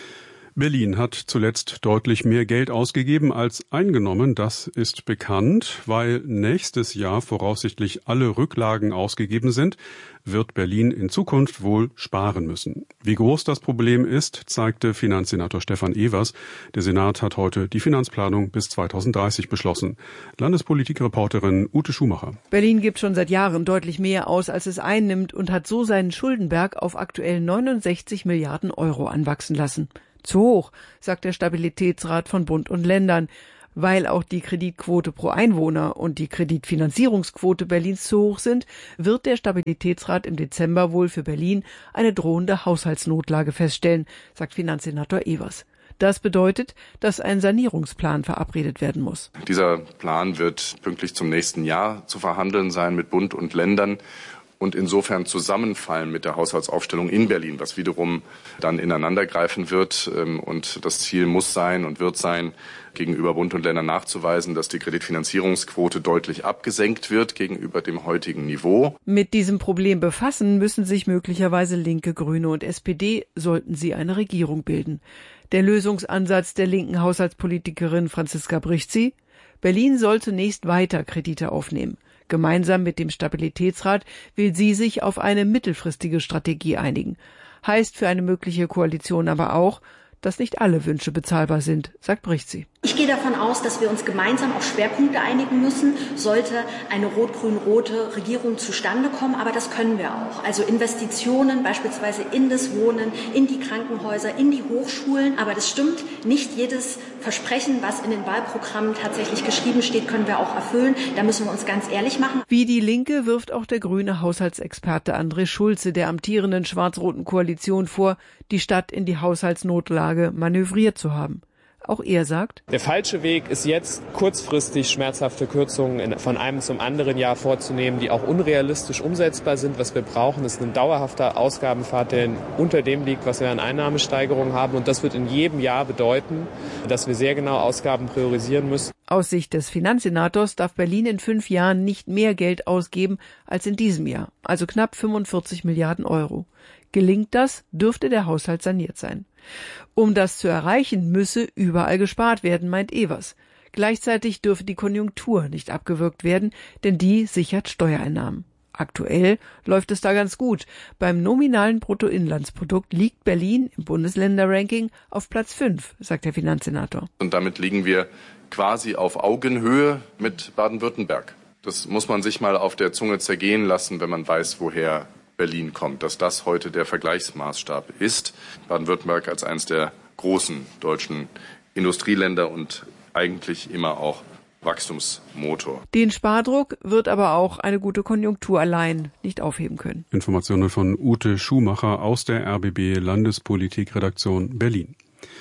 Berlin hat zuletzt deutlich mehr Geld ausgegeben als eingenommen. Das ist bekannt, weil nächstes Jahr voraussichtlich alle Rücklagen ausgegeben sind, wird Berlin in Zukunft wohl sparen müssen. Wie groß das Problem ist, zeigte Finanzsenator Stefan Evers. Der Senat hat heute die Finanzplanung bis zweitausenddreißig beschlossen. Landespolitikreporterin Ute Schumacher. Berlin gibt schon seit Jahren deutlich mehr aus, als es einnimmt und hat so seinen Schuldenberg auf aktuell neunundsechzig Milliarden Euro anwachsen lassen. Zu hoch, sagt der Stabilitätsrat von Bund und Ländern, weil auch die Kreditquote pro Einwohner und die Kreditfinanzierungsquote Berlins zu hoch sind, wird der Stabilitätsrat im Dezember wohl für Berlin eine drohende Haushaltsnotlage feststellen, sagt Finanzsenator Evers. Das bedeutet, dass ein Sanierungsplan verabredet werden muss. Dieser Plan wird pünktlich zum nächsten Jahr zu verhandeln sein mit Bund und Ländern und insofern zusammenfallen mit der Haushaltsaufstellung in Berlin, was wiederum dann ineinandergreifen wird. Und das Ziel muss sein und wird sein, gegenüber Bund und Ländern nachzuweisen, dass die Kreditfinanzierungsquote deutlich abgesenkt wird gegenüber dem heutigen Niveau. Mit diesem Problem befassen müssen sich möglicherweise Linke, Grüne und S P D, sollten sie eine Regierung bilden. Der Lösungsansatz der linken Haushaltspolitikerin Franziska Brichtzy: Berlin soll zunächst weiter Kredite aufnehmen. Gemeinsam mit dem Stabilitätsrat will sie sich auf eine mittelfristige Strategie einigen. Heißt für eine mögliche Koalition aber auch, dass nicht alle Wünsche bezahlbar sind, sagt Brichtzy. Ich gehe davon aus, dass wir uns gemeinsam auf Schwerpunkte einigen müssen, sollte eine rot-grün-rote Regierung zustande kommen. Aber das können wir auch. Also Investitionen beispielsweise in das Wohnen, in die Krankenhäuser, in die Hochschulen. Aber das stimmt, nicht jedes Versprechen, was in den Wahlprogrammen tatsächlich geschrieben steht, können wir auch erfüllen. Da müssen wir uns ganz ehrlich machen. Wie die Linke wirft auch der grüne Haushaltsexperte André Schulze der amtierenden schwarz-roten Koalition vor, die Stadt in die Haushaltsnotlage manövriert zu haben. Auch er sagt, der falsche Weg ist jetzt, kurzfristig schmerzhafte Kürzungen von einem zum anderen Jahr vorzunehmen, die auch unrealistisch umsetzbar sind. Was wir brauchen, ist ein dauerhafter Ausgabenpfad, der unter dem liegt, was wir an Einnahmesteigerungen haben. Und das wird in jedem Jahr bedeuten, dass wir sehr genau Ausgaben priorisieren müssen. Aus Sicht des Finanzsenators darf Berlin in fünf Jahren nicht mehr Geld ausgeben als in diesem Jahr, also knapp fünfundvierzig Milliarden Euro. Gelingt das, dürfte der Haushalt saniert sein. Um das zu erreichen, müsse überall gespart werden, meint Evers. Gleichzeitig dürfe die Konjunktur nicht abgewürgt werden, denn die sichert Steuereinnahmen. Aktuell läuft es da ganz gut. Beim nominalen Bruttoinlandsprodukt liegt Berlin im Bundesländerranking auf Platz fünf, sagt der Finanzsenator. Und damit liegen wir quasi auf Augenhöhe mit Baden-Württemberg. Das muss man sich mal auf der Zunge zergehen lassen, wenn man weiß, woher Berlin kommt, dass das heute der Vergleichsmaßstab ist. Baden-Württemberg als eines der großen deutschen Industrieländer und eigentlich immer auch Wachstumsmotor. Den Spardruck wird aber auch eine gute Konjunktur allein nicht aufheben können. Informationen von Ute Schumacher aus der R B B Landespolitikredaktion Berlin.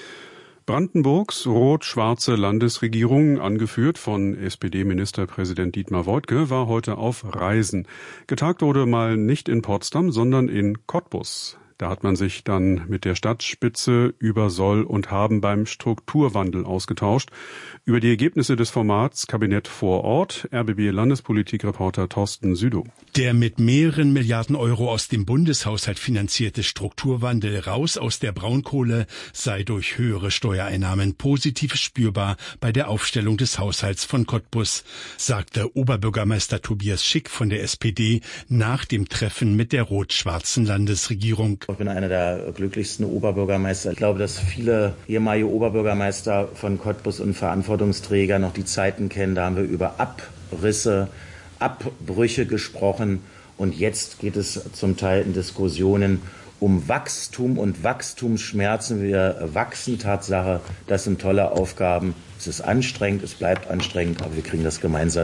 Brandenburgs rot-schwarze Landesregierung, angeführt von S P D-Ministerpräsident Dietmar Woidke, war heute auf Reisen. Getagt wurde mal nicht in Potsdam, sondern in Cottbus. Da hat man sich dann mit der Stadtspitze über Soll und Haben beim Strukturwandel ausgetauscht. Über die Ergebnisse des Formats Kabinett vor Ort, R B B-Landespolitikreporter Thorsten Südow. Der mit mehreren Milliarden Euro aus dem Bundeshaushalt finanzierte Strukturwandel raus aus der Braunkohle sei durch höhere Steuereinnahmen positiv spürbar bei der Aufstellung des Haushalts von Cottbus, sagte Oberbürgermeister Tobias Schick von der S P D nach dem Treffen mit der rot-schwarzen Landesregierung. Ich bin einer der glücklichsten Oberbürgermeister. Ich glaube, dass viele ehemalige Oberbürgermeister von Cottbus und Verantwortungsträger noch die Zeiten kennen. Da haben wir über Abrisse, Abbrüche gesprochen. Und jetzt geht es zum Teil in Diskussionen um Wachstum und Wachstumsschmerzen. Wir wachsen, Tatsache. Das sind tolle Aufgaben. Es ist anstrengend, es bleibt anstrengend, aber wir kriegen das gemeinsam hin.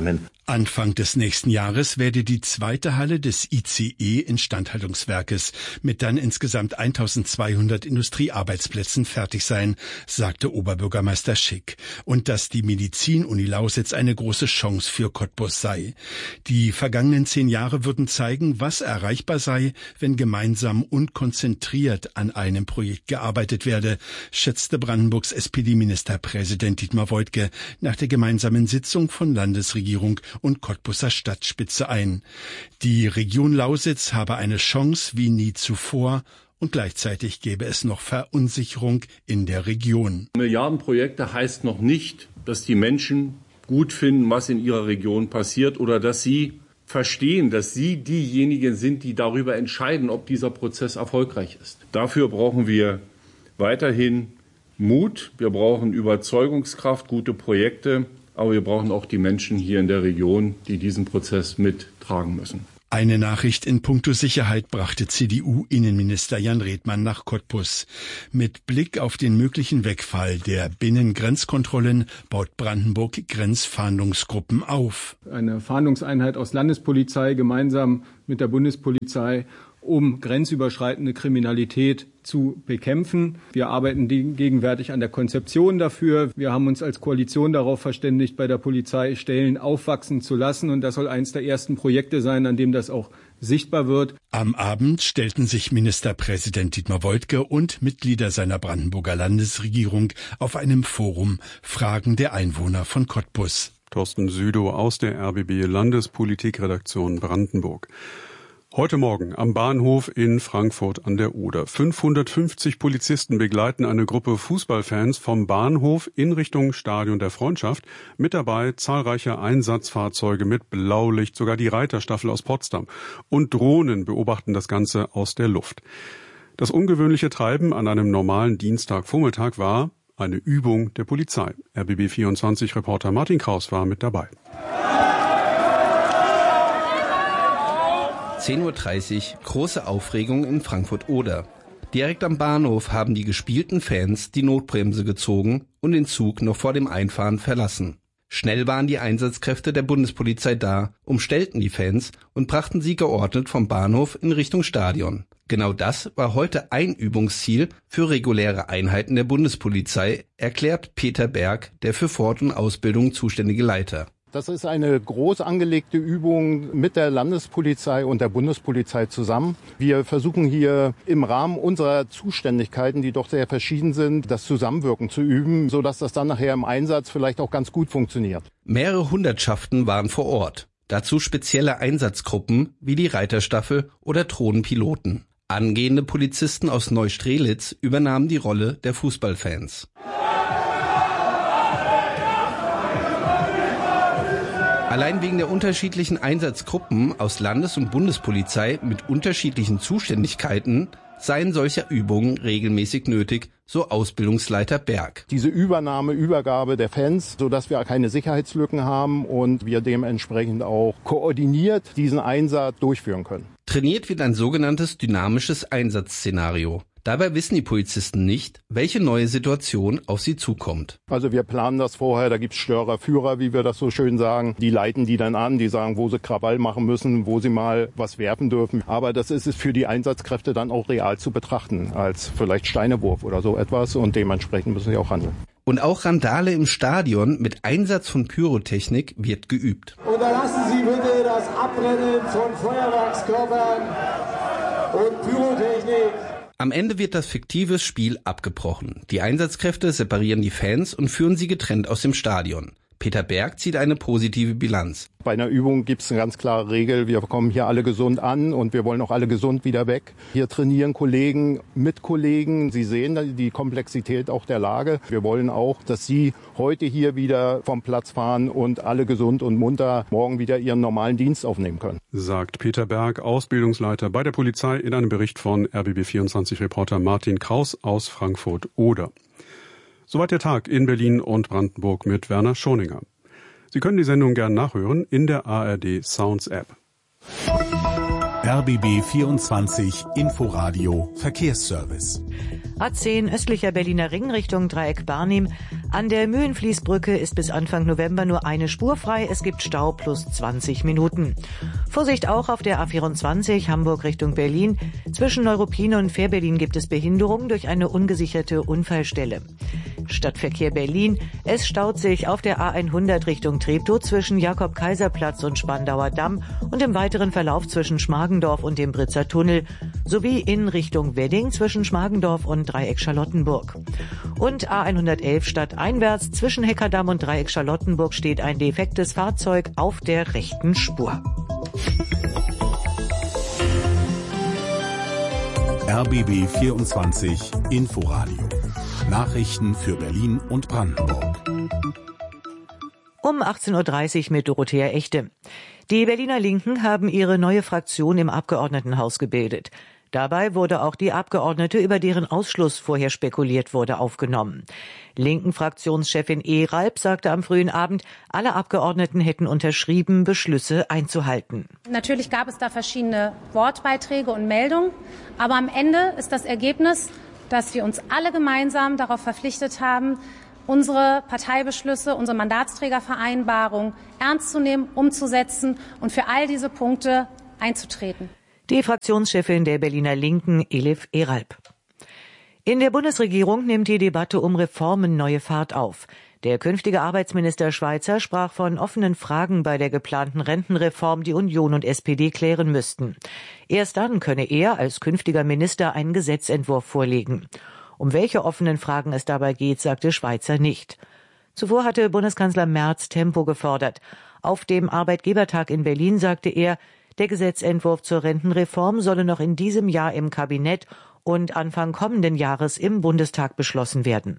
Anfang des nächsten Jahres werde die zweite Halle des I C E-Instandhaltungswerkes mit dann insgesamt eintausendzweihundert Industriearbeitsplätzen fertig sein, sagte Oberbürgermeister Schick. Und dass die Medizin-Uni Lausitz eine große Chance für Cottbus sei. Die vergangenen zehn Jahre würden zeigen, was erreichbar sei, wenn gemeinsam und konzentriert an einem Projekt gearbeitet werde, schätzte Brandenburgs S P D-Ministerpräsident Dietmar Woidke nach der gemeinsamen Sitzung von Landesregierung und Cottbuser Stadtspitze ein. Die Region Lausitz habe eine Chance wie nie zuvor und gleichzeitig gäbe es noch Verunsicherung in der Region. Milliardenprojekte heißt noch nicht, dass die Menschen gut finden, was in ihrer Region passiert oder dass sie verstehen, dass sie diejenigen sind, die darüber entscheiden, ob dieser Prozess erfolgreich ist. Dafür brauchen wir weiterhin Mut, wir brauchen Überzeugungskraft, gute Projekte. Aber wir brauchen auch die Menschen hier in der Region, die diesen Prozess mittragen müssen. Eine Nachricht in puncto Sicherheit brachte C D U-Innenminister Jan Redmann nach Cottbus. Mit Blick auf den möglichen Wegfall der Binnengrenzkontrollen baut Brandenburg Grenzfahndungsgruppen auf. Eine Fahndungseinheit aus Landespolizei gemeinsam mit der Bundespolizei, um grenzüberschreitende Kriminalität zu bekämpfen. Wir arbeiten gegenwärtig an der Konzeption dafür. Wir haben uns als Koalition darauf verständigt, bei der Polizei Stellen aufwachsen zu lassen. Und das soll eines der ersten Projekte sein, an dem das auch sichtbar wird. Am Abend stellten sich Ministerpräsident Dietmar Woidke und Mitglieder seiner Brandenburger Landesregierung auf einem Forum Fragen der Einwohner von Cottbus. Thorsten Südow aus der R B B Landespolitikredaktion Brandenburg. Heute Morgen am Bahnhof in Frankfurt an der Oder. fünfhundertfünfzig Polizisten begleiten eine Gruppe Fußballfans vom Bahnhof in Richtung Stadion der Freundschaft. Mit dabei zahlreiche Einsatzfahrzeuge mit Blaulicht, sogar die Reiterstaffel aus Potsdam. Und Drohnen beobachten das Ganze aus der Luft. Das ungewöhnliche Treiben an einem normalen Dienstagvormittag war eine Übung der Polizei. R B B vierundzwanzig-Reporter Martin Kraus war mit dabei. zehn Uhr dreißig, große Aufregung in Frankfurt-Oder. Direkt am Bahnhof haben die gespielten Fans die Notbremse gezogen und den Zug noch vor dem Einfahren verlassen. Schnell waren die Einsatzkräfte der Bundespolizei da, umstellten die Fans und brachten sie geordnet vom Bahnhof in Richtung Stadion. Genau das war heute ein Übungsziel für reguläre Einheiten der Bundespolizei, erklärt Peter Berg, der für Fort- und Ausbildung zuständige Leiter. Das ist eine groß angelegte Übung mit der Landespolizei und der Bundespolizei zusammen. Wir versuchen hier im Rahmen unserer Zuständigkeiten, die doch sehr verschieden sind, das Zusammenwirken zu üben, sodass das dann nachher im Einsatz vielleicht auch ganz gut funktioniert. Mehrere Hundertschaften waren vor Ort. Dazu spezielle Einsatzgruppen wie die Reiterstaffel oder Drohnenpiloten. Angehende Polizisten aus Neustrelitz übernahmen die Rolle der Fußballfans. Allein wegen der unterschiedlichen Einsatzgruppen aus Landes- und Bundespolizei mit unterschiedlichen Zuständigkeiten seien solche Übungen regelmäßig nötig, so Ausbildungsleiter Berg. Diese Übernahme, Übergabe der Fans, sodass wir keine Sicherheitslücken haben und wir dementsprechend auch koordiniert diesen Einsatz durchführen können. Trainiert wird ein sogenanntes dynamisches Einsatzszenario. Dabei wissen die Polizisten nicht, welche neue Situation auf sie zukommt. Also wir planen das vorher, da gibt's Störer, Führer, wie wir das so schön sagen. Die leiten die dann an, die sagen, wo sie Krawall machen müssen, wo sie mal was werfen dürfen. Aber das ist es für die Einsatzkräfte dann auch real zu betrachten, als vielleicht Steinewurf oder so etwas. Und dementsprechend müssen sie auch handeln. Und auch Randale im Stadion mit Einsatz von Pyrotechnik wird geübt. Unterlassen Sie bitte das Abbrennen von Feuerwerkskörpern und Pyrotechnik. Am Ende wird das fiktive Spiel abgebrochen. Die Einsatzkräfte separieren die Fans und führen sie getrennt aus dem Stadion. Peter Berg zieht eine positive Bilanz. Bei einer Übung gibt es eine ganz klare Regel. Wir kommen hier alle gesund an und wir wollen auch alle gesund wieder weg. Hier trainieren Kollegen mit Kollegen. Sie sehen die Komplexität auch der Lage. Wir wollen auch, dass Sie heute hier wieder vom Platz fahren und alle gesund und munter morgen wieder Ihren normalen Dienst aufnehmen können. Sagt Peter Berg, Ausbildungsleiter bei der Polizei, in einem Bericht von R B B vierundzwanzig-Reporter Martin Kraus aus Frankfurt-Oder. Soweit der Tag in Berlin und Brandenburg mit Werner Schoninger. Sie können die Sendung gern nachhören in der A R D Sounds App. R B B vierundzwanzig Inforadio Verkehrsservice. A zehn östlicher Berliner Ring Richtung Dreieck Barnim. An der Mühlenfließbrücke ist bis Anfang November nur eine Spur frei. Es gibt Stau plus zwanzig Minuten. Vorsicht auch auf der A vierundzwanzig Hamburg Richtung Berlin. Zwischen Neuruppin und Fährberlin gibt es Behinderungen durch eine ungesicherte Unfallstelle. Stadtverkehr Berlin. Es staut sich auf der A hundert Richtung Treptow zwischen Jakob-Kaiser-Platz und Spandauer Damm und im weiteren Verlauf zwischen Schmargendorf und dem Britzer Tunnel sowie in Richtung Wedding zwischen Schmargendorf und Dreieck Charlottenburg. Und A hundertelf stadteinwärts zwischen Heckerdamm und Dreieck Charlottenburg steht ein defektes Fahrzeug auf der rechten Spur. R B B vierundzwanzig Inforadio. Nachrichten für Berlin und Brandenburg. Um achtzehn Uhr dreißig mit Dorothea Echte. Die Berliner Linken haben ihre neue Fraktion im Abgeordnetenhaus gebildet. Dabei wurde auch die Abgeordnete, über deren Ausschluss vorher spekuliert wurde, aufgenommen. Linken-Fraktionschefin Ehralp sagte am frühen Abend, alle Abgeordneten hätten unterschrieben, Beschlüsse einzuhalten. Natürlich gab es da verschiedene Wortbeiträge und Meldungen, aber am Ende ist das Ergebnis, dass wir uns alle gemeinsam darauf verpflichtet haben, unsere Parteibeschlüsse, unsere Mandatsträgervereinbarung ernst zu nehmen, umzusetzen und für all diese Punkte einzutreten. Die Fraktionschefin der Berliner Linken, Elif Ehralp. In der Bundesregierung nimmt die Debatte um Reformen neue Fahrt auf. Der künftige Arbeitsminister Schweizer sprach von offenen Fragen bei der geplanten Rentenreform, die Union und S P D klären müssten. Erst dann könne er als künftiger Minister einen Gesetzentwurf vorlegen. Um welche offenen Fragen es dabei geht, sagte Schweizer nicht. Zuvor hatte Bundeskanzler Merz Tempo gefordert. Auf dem Arbeitgebertag in Berlin sagte er, der Gesetzentwurf zur Rentenreform solle noch in diesem Jahr im Kabinett und Anfang kommenden Jahres im Bundestag beschlossen werden.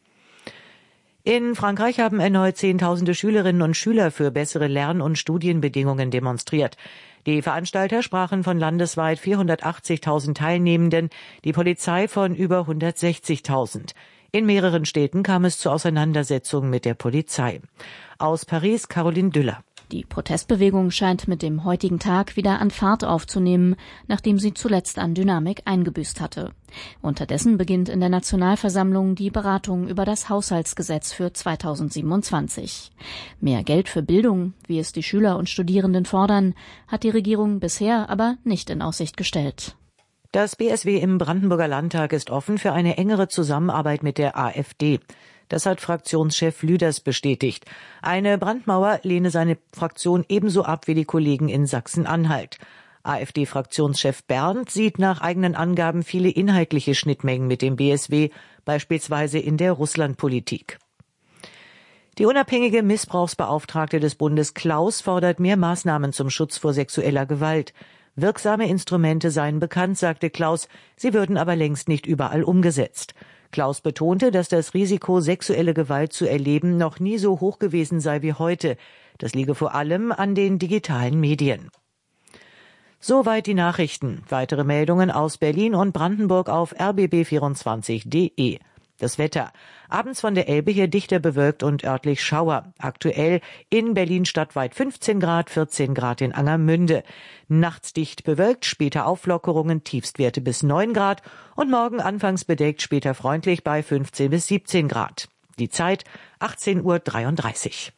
In Frankreich haben erneut Zehntausende Schülerinnen und Schüler für bessere Lern- und Studienbedingungen demonstriert. Die Veranstalter sprachen von landesweit vierhundertachtzigtausend Teilnehmenden, die Polizei von über hundertsechzigtausend. In mehreren Städten kam es zu Auseinandersetzungen mit der Polizei. Aus Paris Caroline Düller. Die Protestbewegung scheint mit dem heutigen Tag wieder an Fahrt aufzunehmen, nachdem sie zuletzt an Dynamik eingebüßt hatte. Unterdessen beginnt in der Nationalversammlung die Beratung über das Haushaltsgesetz für zweitausendsiebenundzwanzig. Mehr Geld für Bildung, wie es die Schüler und Studierenden fordern, hat die Regierung bisher aber nicht in Aussicht gestellt. Das B S W im Brandenburger Landtag ist offen für eine engere Zusammenarbeit mit der AfD. Das hat Fraktionschef Lüders bestätigt. Eine Brandmauer lehne seine Fraktion ebenso ab wie die Kollegen in Sachsen-Anhalt. AfD-Fraktionschef Berndt sieht nach eigenen Angaben viele inhaltliche Schnittmengen mit dem B S W, beispielsweise in der Russlandpolitik. Die unabhängige Missbrauchsbeauftragte des Bundes Klaus fordert mehr Maßnahmen zum Schutz vor sexueller Gewalt. Wirksame Instrumente seien bekannt, sagte Klaus, sie würden aber längst nicht überall umgesetzt. Klaus betonte, dass das Risiko, sexuelle Gewalt zu erleben, noch nie so hoch gewesen sei wie heute. Das liege vor allem an den digitalen Medien. Soweit die Nachrichten. Weitere Meldungen aus Berlin und Brandenburg auf r b b vierundzwanzig punkt d e. Das Wetter. Abends von der Elbe her dichter bewölkt und örtlich Schauer. Aktuell in Berlin stadtweit fünfzehn Grad, vierzehn Grad in Angermünde. Nachts dicht bewölkt, später Auflockerungen, Tiefstwerte bis neun Grad und morgen anfangs bedeckt, später freundlich bei fünfzehn bis siebzehn Grad. Die Zeit achtzehn Uhr dreiunddreißig.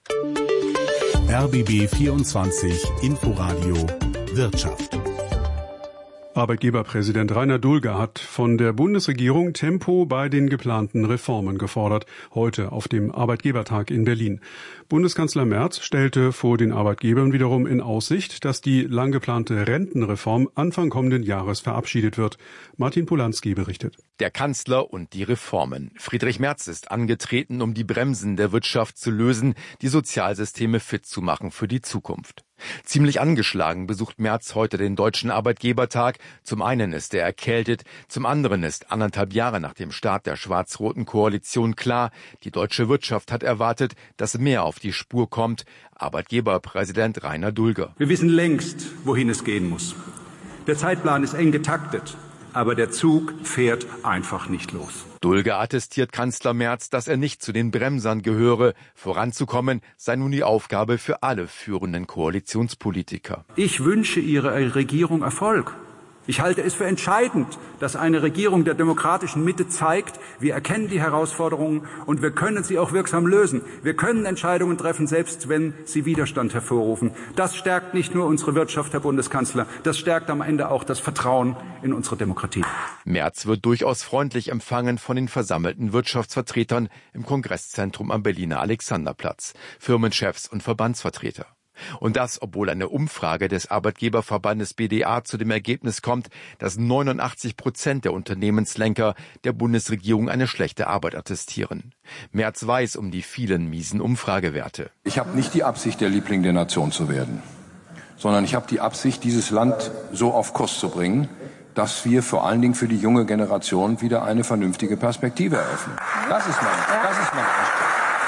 R B B vierundzwanzig Inforadio Wirtschaft. Arbeitgeberpräsident Rainer Dulger hat von der Bundesregierung Tempo bei den geplanten Reformen gefordert, heute auf dem Arbeitgebertag in Berlin. Bundeskanzler Merz stellte vor den Arbeitgebern wiederum in Aussicht, dass die lang geplante Rentenreform Anfang kommenden Jahres verabschiedet wird. Martin Polanski berichtet. Der Kanzler und die Reformen. Friedrich Merz ist angetreten, um die Bremsen der Wirtschaft zu lösen, die Sozialsysteme fit zu machen für die Zukunft. Ziemlich angeschlagen besucht Merz heute den Deutschen Arbeitgebertag. Zum einen ist er erkältet, zum anderen ist anderthalb Jahre nach dem Start der schwarz-roten Koalition klar, die deutsche Wirtschaft hat erwartet, dass mehr auf die Spur kommt. Arbeitgeberpräsident Rainer Dulger. Wir wissen längst, wohin es gehen muss. Der Zeitplan ist eng getaktet, aber der Zug fährt einfach nicht los. Dulger attestiert Kanzler Merz, dass er nicht zu den Bremsern gehöre. Voranzukommen sei nun die Aufgabe für alle führenden Koalitionspolitiker. Ich wünsche Ihrer Regierung Erfolg. Ich halte es für entscheidend, dass eine Regierung der demokratischen Mitte zeigt, wir erkennen die Herausforderungen und wir können sie auch wirksam lösen. Wir können Entscheidungen treffen, selbst wenn sie Widerstand hervorrufen. Das stärkt nicht nur unsere Wirtschaft, Herr Bundeskanzler, das stärkt am Ende auch das Vertrauen in unsere Demokratie. Merz wird durchaus freundlich empfangen von den versammelten Wirtschaftsvertretern im Kongresszentrum am Berliner Alexanderplatz, Firmenchefs und Verbandsvertreter. Und das, obwohl eine Umfrage des Arbeitgeberverbandes B D A zu dem Ergebnis kommt, dass neunundachtzig Prozent der Unternehmenslenker der Bundesregierung eine schlechte Arbeit attestieren. Merz weiß um die vielen miesen Umfragewerte. Ich habe nicht die Absicht, der Liebling der Nation zu werden, sondern ich habe die Absicht, dieses Land so auf Kurs zu bringen, dass wir vor allen Dingen für die junge Generation wieder eine vernünftige Perspektive eröffnen. Das ist mein, das ist mein Anspruch.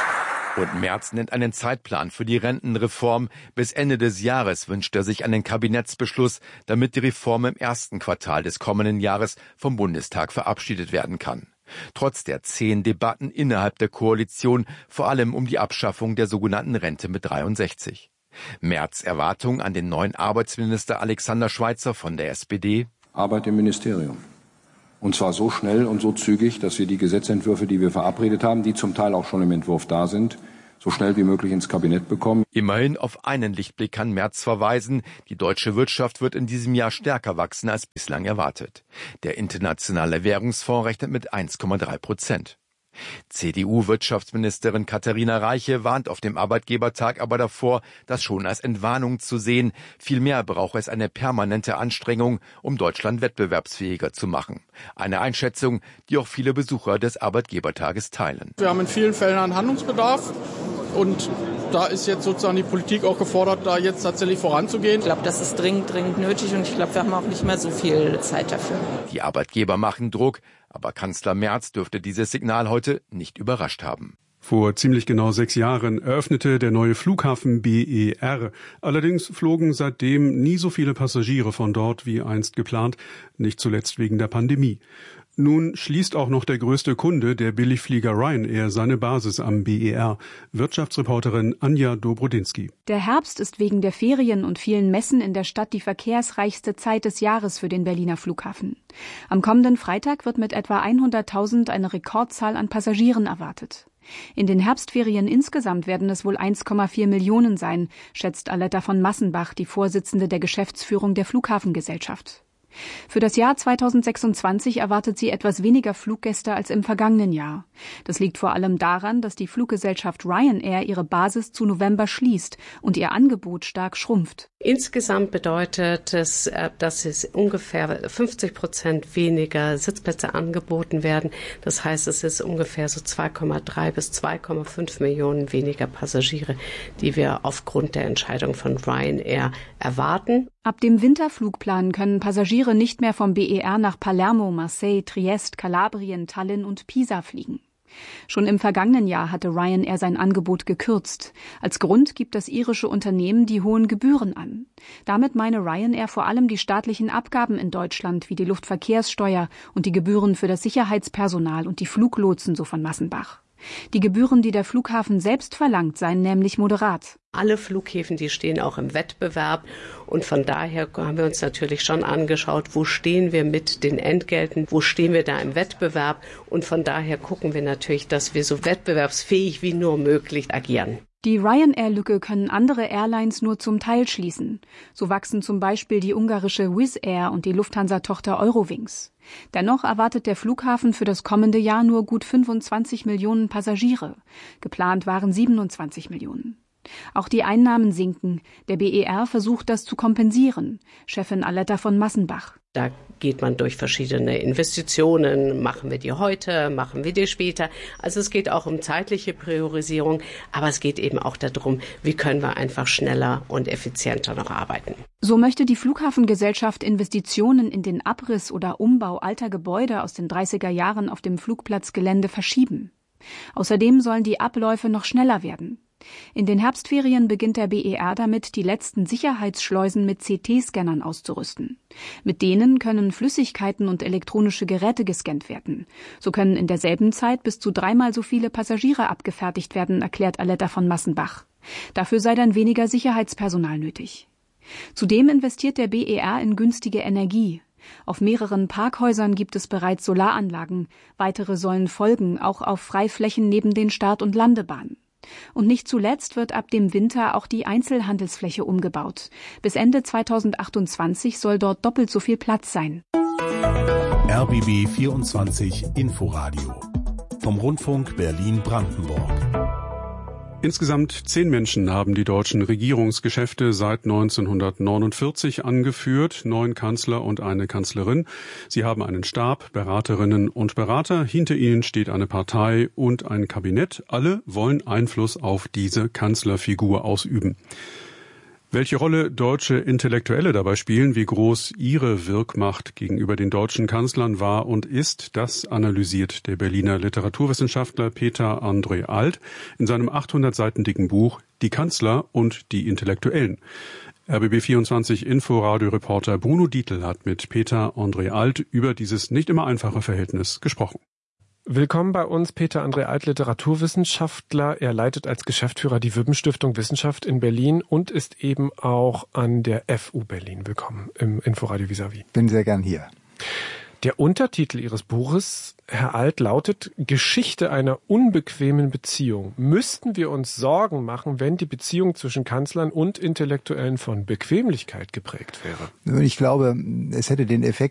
Und Merz nennt einen Zeitplan für die Rentenreform. Bis Ende des Jahres wünscht er sich einen Kabinettsbeschluss, damit die Reform im ersten Quartal des kommenden Jahres vom Bundestag verabschiedet werden kann. Trotz der zähen Debatten innerhalb der Koalition, vor allem um die Abschaffung der sogenannten Rente mit dreiundsechzig. Merz' Erwartung an den neuen Arbeitsminister Alexander Schweitzer von der S P D? Arbeit im Ministerium. Und zwar so schnell und so zügig, dass wir die Gesetzentwürfe, die wir verabredet haben, die zum Teil auch schon im Entwurf da sind, so schnell wie möglich ins Kabinett bekommen. Immerhin auf einen Lichtblick kann Merz verweisen. Die deutsche Wirtschaft wird in diesem Jahr stärker wachsen als bislang erwartet. Der Internationale Währungsfonds rechnet mit eins Komma drei Prozent. C D U-Wirtschaftsministerin Katharina Reiche warnt auf dem Arbeitgebertag aber davor, das schon als Entwarnung zu sehen. Vielmehr brauche es eine permanente Anstrengung, um Deutschland wettbewerbsfähiger zu machen. Eine Einschätzung, die auch viele Besucher des Arbeitgebertages teilen. Wir haben in vielen Fällen einen Handlungsbedarf und da ist jetzt sozusagen die Politik auch gefordert, da jetzt tatsächlich voranzugehen. Ich glaube, das ist dringend, dringend nötig und ich glaube, wir haben auch nicht mehr so viel Zeit dafür. Die Arbeitgeber machen Druck, aber Kanzler Merz dürfte dieses Signal heute nicht überrascht haben. Vor ziemlich genau sechs Jahren eröffnete der neue Flughafen B E R. Allerdings flogen seitdem nie so viele Passagiere von dort wie einst geplant, nicht zuletzt wegen der Pandemie. Nun schließt auch noch der größte Kunde, der Billigflieger Ryanair, seine Basis am B E R. Wirtschaftsreporterin Anja Dobrodinsky. Der Herbst ist wegen der Ferien und vielen Messen in der Stadt die verkehrsreichste Zeit des Jahres für den Berliner Flughafen. Am kommenden Freitag wird mit etwa hunderttausend eine Rekordzahl an Passagieren erwartet. In den Herbstferien insgesamt werden es wohl eins Komma vier Millionen sein, schätzt Aletta von Massenbach, die Vorsitzende der Geschäftsführung der Flughafengesellschaft. Für das Jahr zweitausendsechsundzwanzig erwartet sie etwas weniger Fluggäste als im vergangenen Jahr. Das liegt vor allem daran, dass die Fluggesellschaft Ryanair ihre Basis zu November schließt und ihr Angebot stark schrumpft. Insgesamt bedeutet es, dass es ungefähr fünfzig Prozent weniger Sitzplätze angeboten werden. Das heißt, es ist ungefähr so zwei Komma drei bis zwei Komma fünf Millionen weniger Passagiere, die wir aufgrund der Entscheidung von Ryanair erwarten. Ab dem Winterflugplan können Passagiere nicht mehr vom B E R nach Palermo, Marseille, Triest, Kalabrien, Tallinn und Pisa fliegen. Schon im vergangenen Jahr hatte Ryanair sein Angebot gekürzt. Als Grund gibt das irische Unternehmen die hohen Gebühren an. Damit meine Ryanair vor allem die staatlichen Abgaben in Deutschland wie die Luftverkehrssteuer und die Gebühren für das Sicherheitspersonal und die Fluglotsen, so von Massenbach. Die Gebühren, die der Flughafen selbst verlangt, seien nämlich moderat. Alle Flughäfen, die stehen auch im Wettbewerb und von daher haben wir uns natürlich schon angeschaut, wo stehen wir mit den Entgelten, wo stehen wir da im Wettbewerb und von daher gucken wir natürlich, dass wir so wettbewerbsfähig wie nur möglich agieren. Die Ryanair-Lücke können andere Airlines nur zum Teil schließen. So wachsen zum Beispiel die ungarische Wizz Air und die Lufthansa-Tochter Eurowings. Dennoch erwartet der Flughafen für das kommende Jahr nur gut fünfundzwanzig Millionen Passagiere. Geplant waren siebenundzwanzig Millionen. Auch die Einnahmen sinken. Der B E R versucht, das zu kompensieren. Chefin Aletta von Massenbach. Da geht man durch verschiedene Investitionen. Machen wir die heute, machen wir die später. Also es geht auch um zeitliche Priorisierung, aber es geht eben auch darum, wie können wir einfach schneller und effizienter noch arbeiten. So möchte die Flughafengesellschaft Investitionen in den Abriss oder Umbau alter Gebäude aus den dreißiger Jahren auf dem Flugplatzgelände verschieben. Außerdem sollen die Abläufe noch schneller werden. In den Herbstferien beginnt der B E R damit, die letzten Sicherheitsschleusen mit C T-Scannern auszurüsten. Mit denen können Flüssigkeiten und elektronische Geräte gescannt werden. So können in derselben Zeit bis zu dreimal so viele Passagiere abgefertigt werden, erklärt Aletta von Massenbach. Dafür sei dann weniger Sicherheitspersonal nötig. Zudem investiert der B E R in günstige Energie. Auf mehreren Parkhäusern gibt es bereits Solaranlagen. Weitere sollen folgen, auch auf Freiflächen neben den Start- und Landebahnen. Und nicht zuletzt wird ab dem Winter auch die Einzelhandelsfläche umgebaut. Bis Ende zweitausendachtundzwanzig soll dort doppelt so viel Platz sein. R B B vierundzwanzig Inforadio vom Rundfunk Berlin-Brandenburg. Insgesamt zehn Menschen haben die deutschen Regierungsgeschäfte seit neunzehnhundertneunundvierzig angeführt, neun Kanzler und eine Kanzlerin. Sie haben einen Stab, Beraterinnen und Berater. Hinter ihnen steht eine Partei und ein Kabinett. Alle wollen Einfluss auf diese Kanzlerfigur ausüben. Welche Rolle deutsche Intellektuelle dabei spielen, wie groß ihre Wirkmacht gegenüber den deutschen Kanzlern war und ist, das analysiert der Berliner Literaturwissenschaftler Peter André Alt in seinem achthundert Seiten dicken Buch Die Kanzler und die Intellektuellen. R B B vierundzwanzig Inforadio-Reporter Bruno Dietl hat mit Peter André Alt über dieses nicht immer einfache Verhältnis gesprochen. Willkommen bei uns, Peter André Alt, Literaturwissenschaftler. Er leitet als Geschäftsführer die Wübben-Stiftung Wissenschaft in Berlin und ist eben auch an der F U Berlin. Willkommen im Inforadio Vis-à-vis. Bin sehr gern hier. Der Untertitel Ihres Buches, Herr Alt, lautet Geschichte einer unbequemen Beziehung. Müssten wir uns Sorgen machen, wenn die Beziehung zwischen Kanzlern und Intellektuellen von Bequemlichkeit geprägt wäre? Ich glaube, es hätte den Effekt,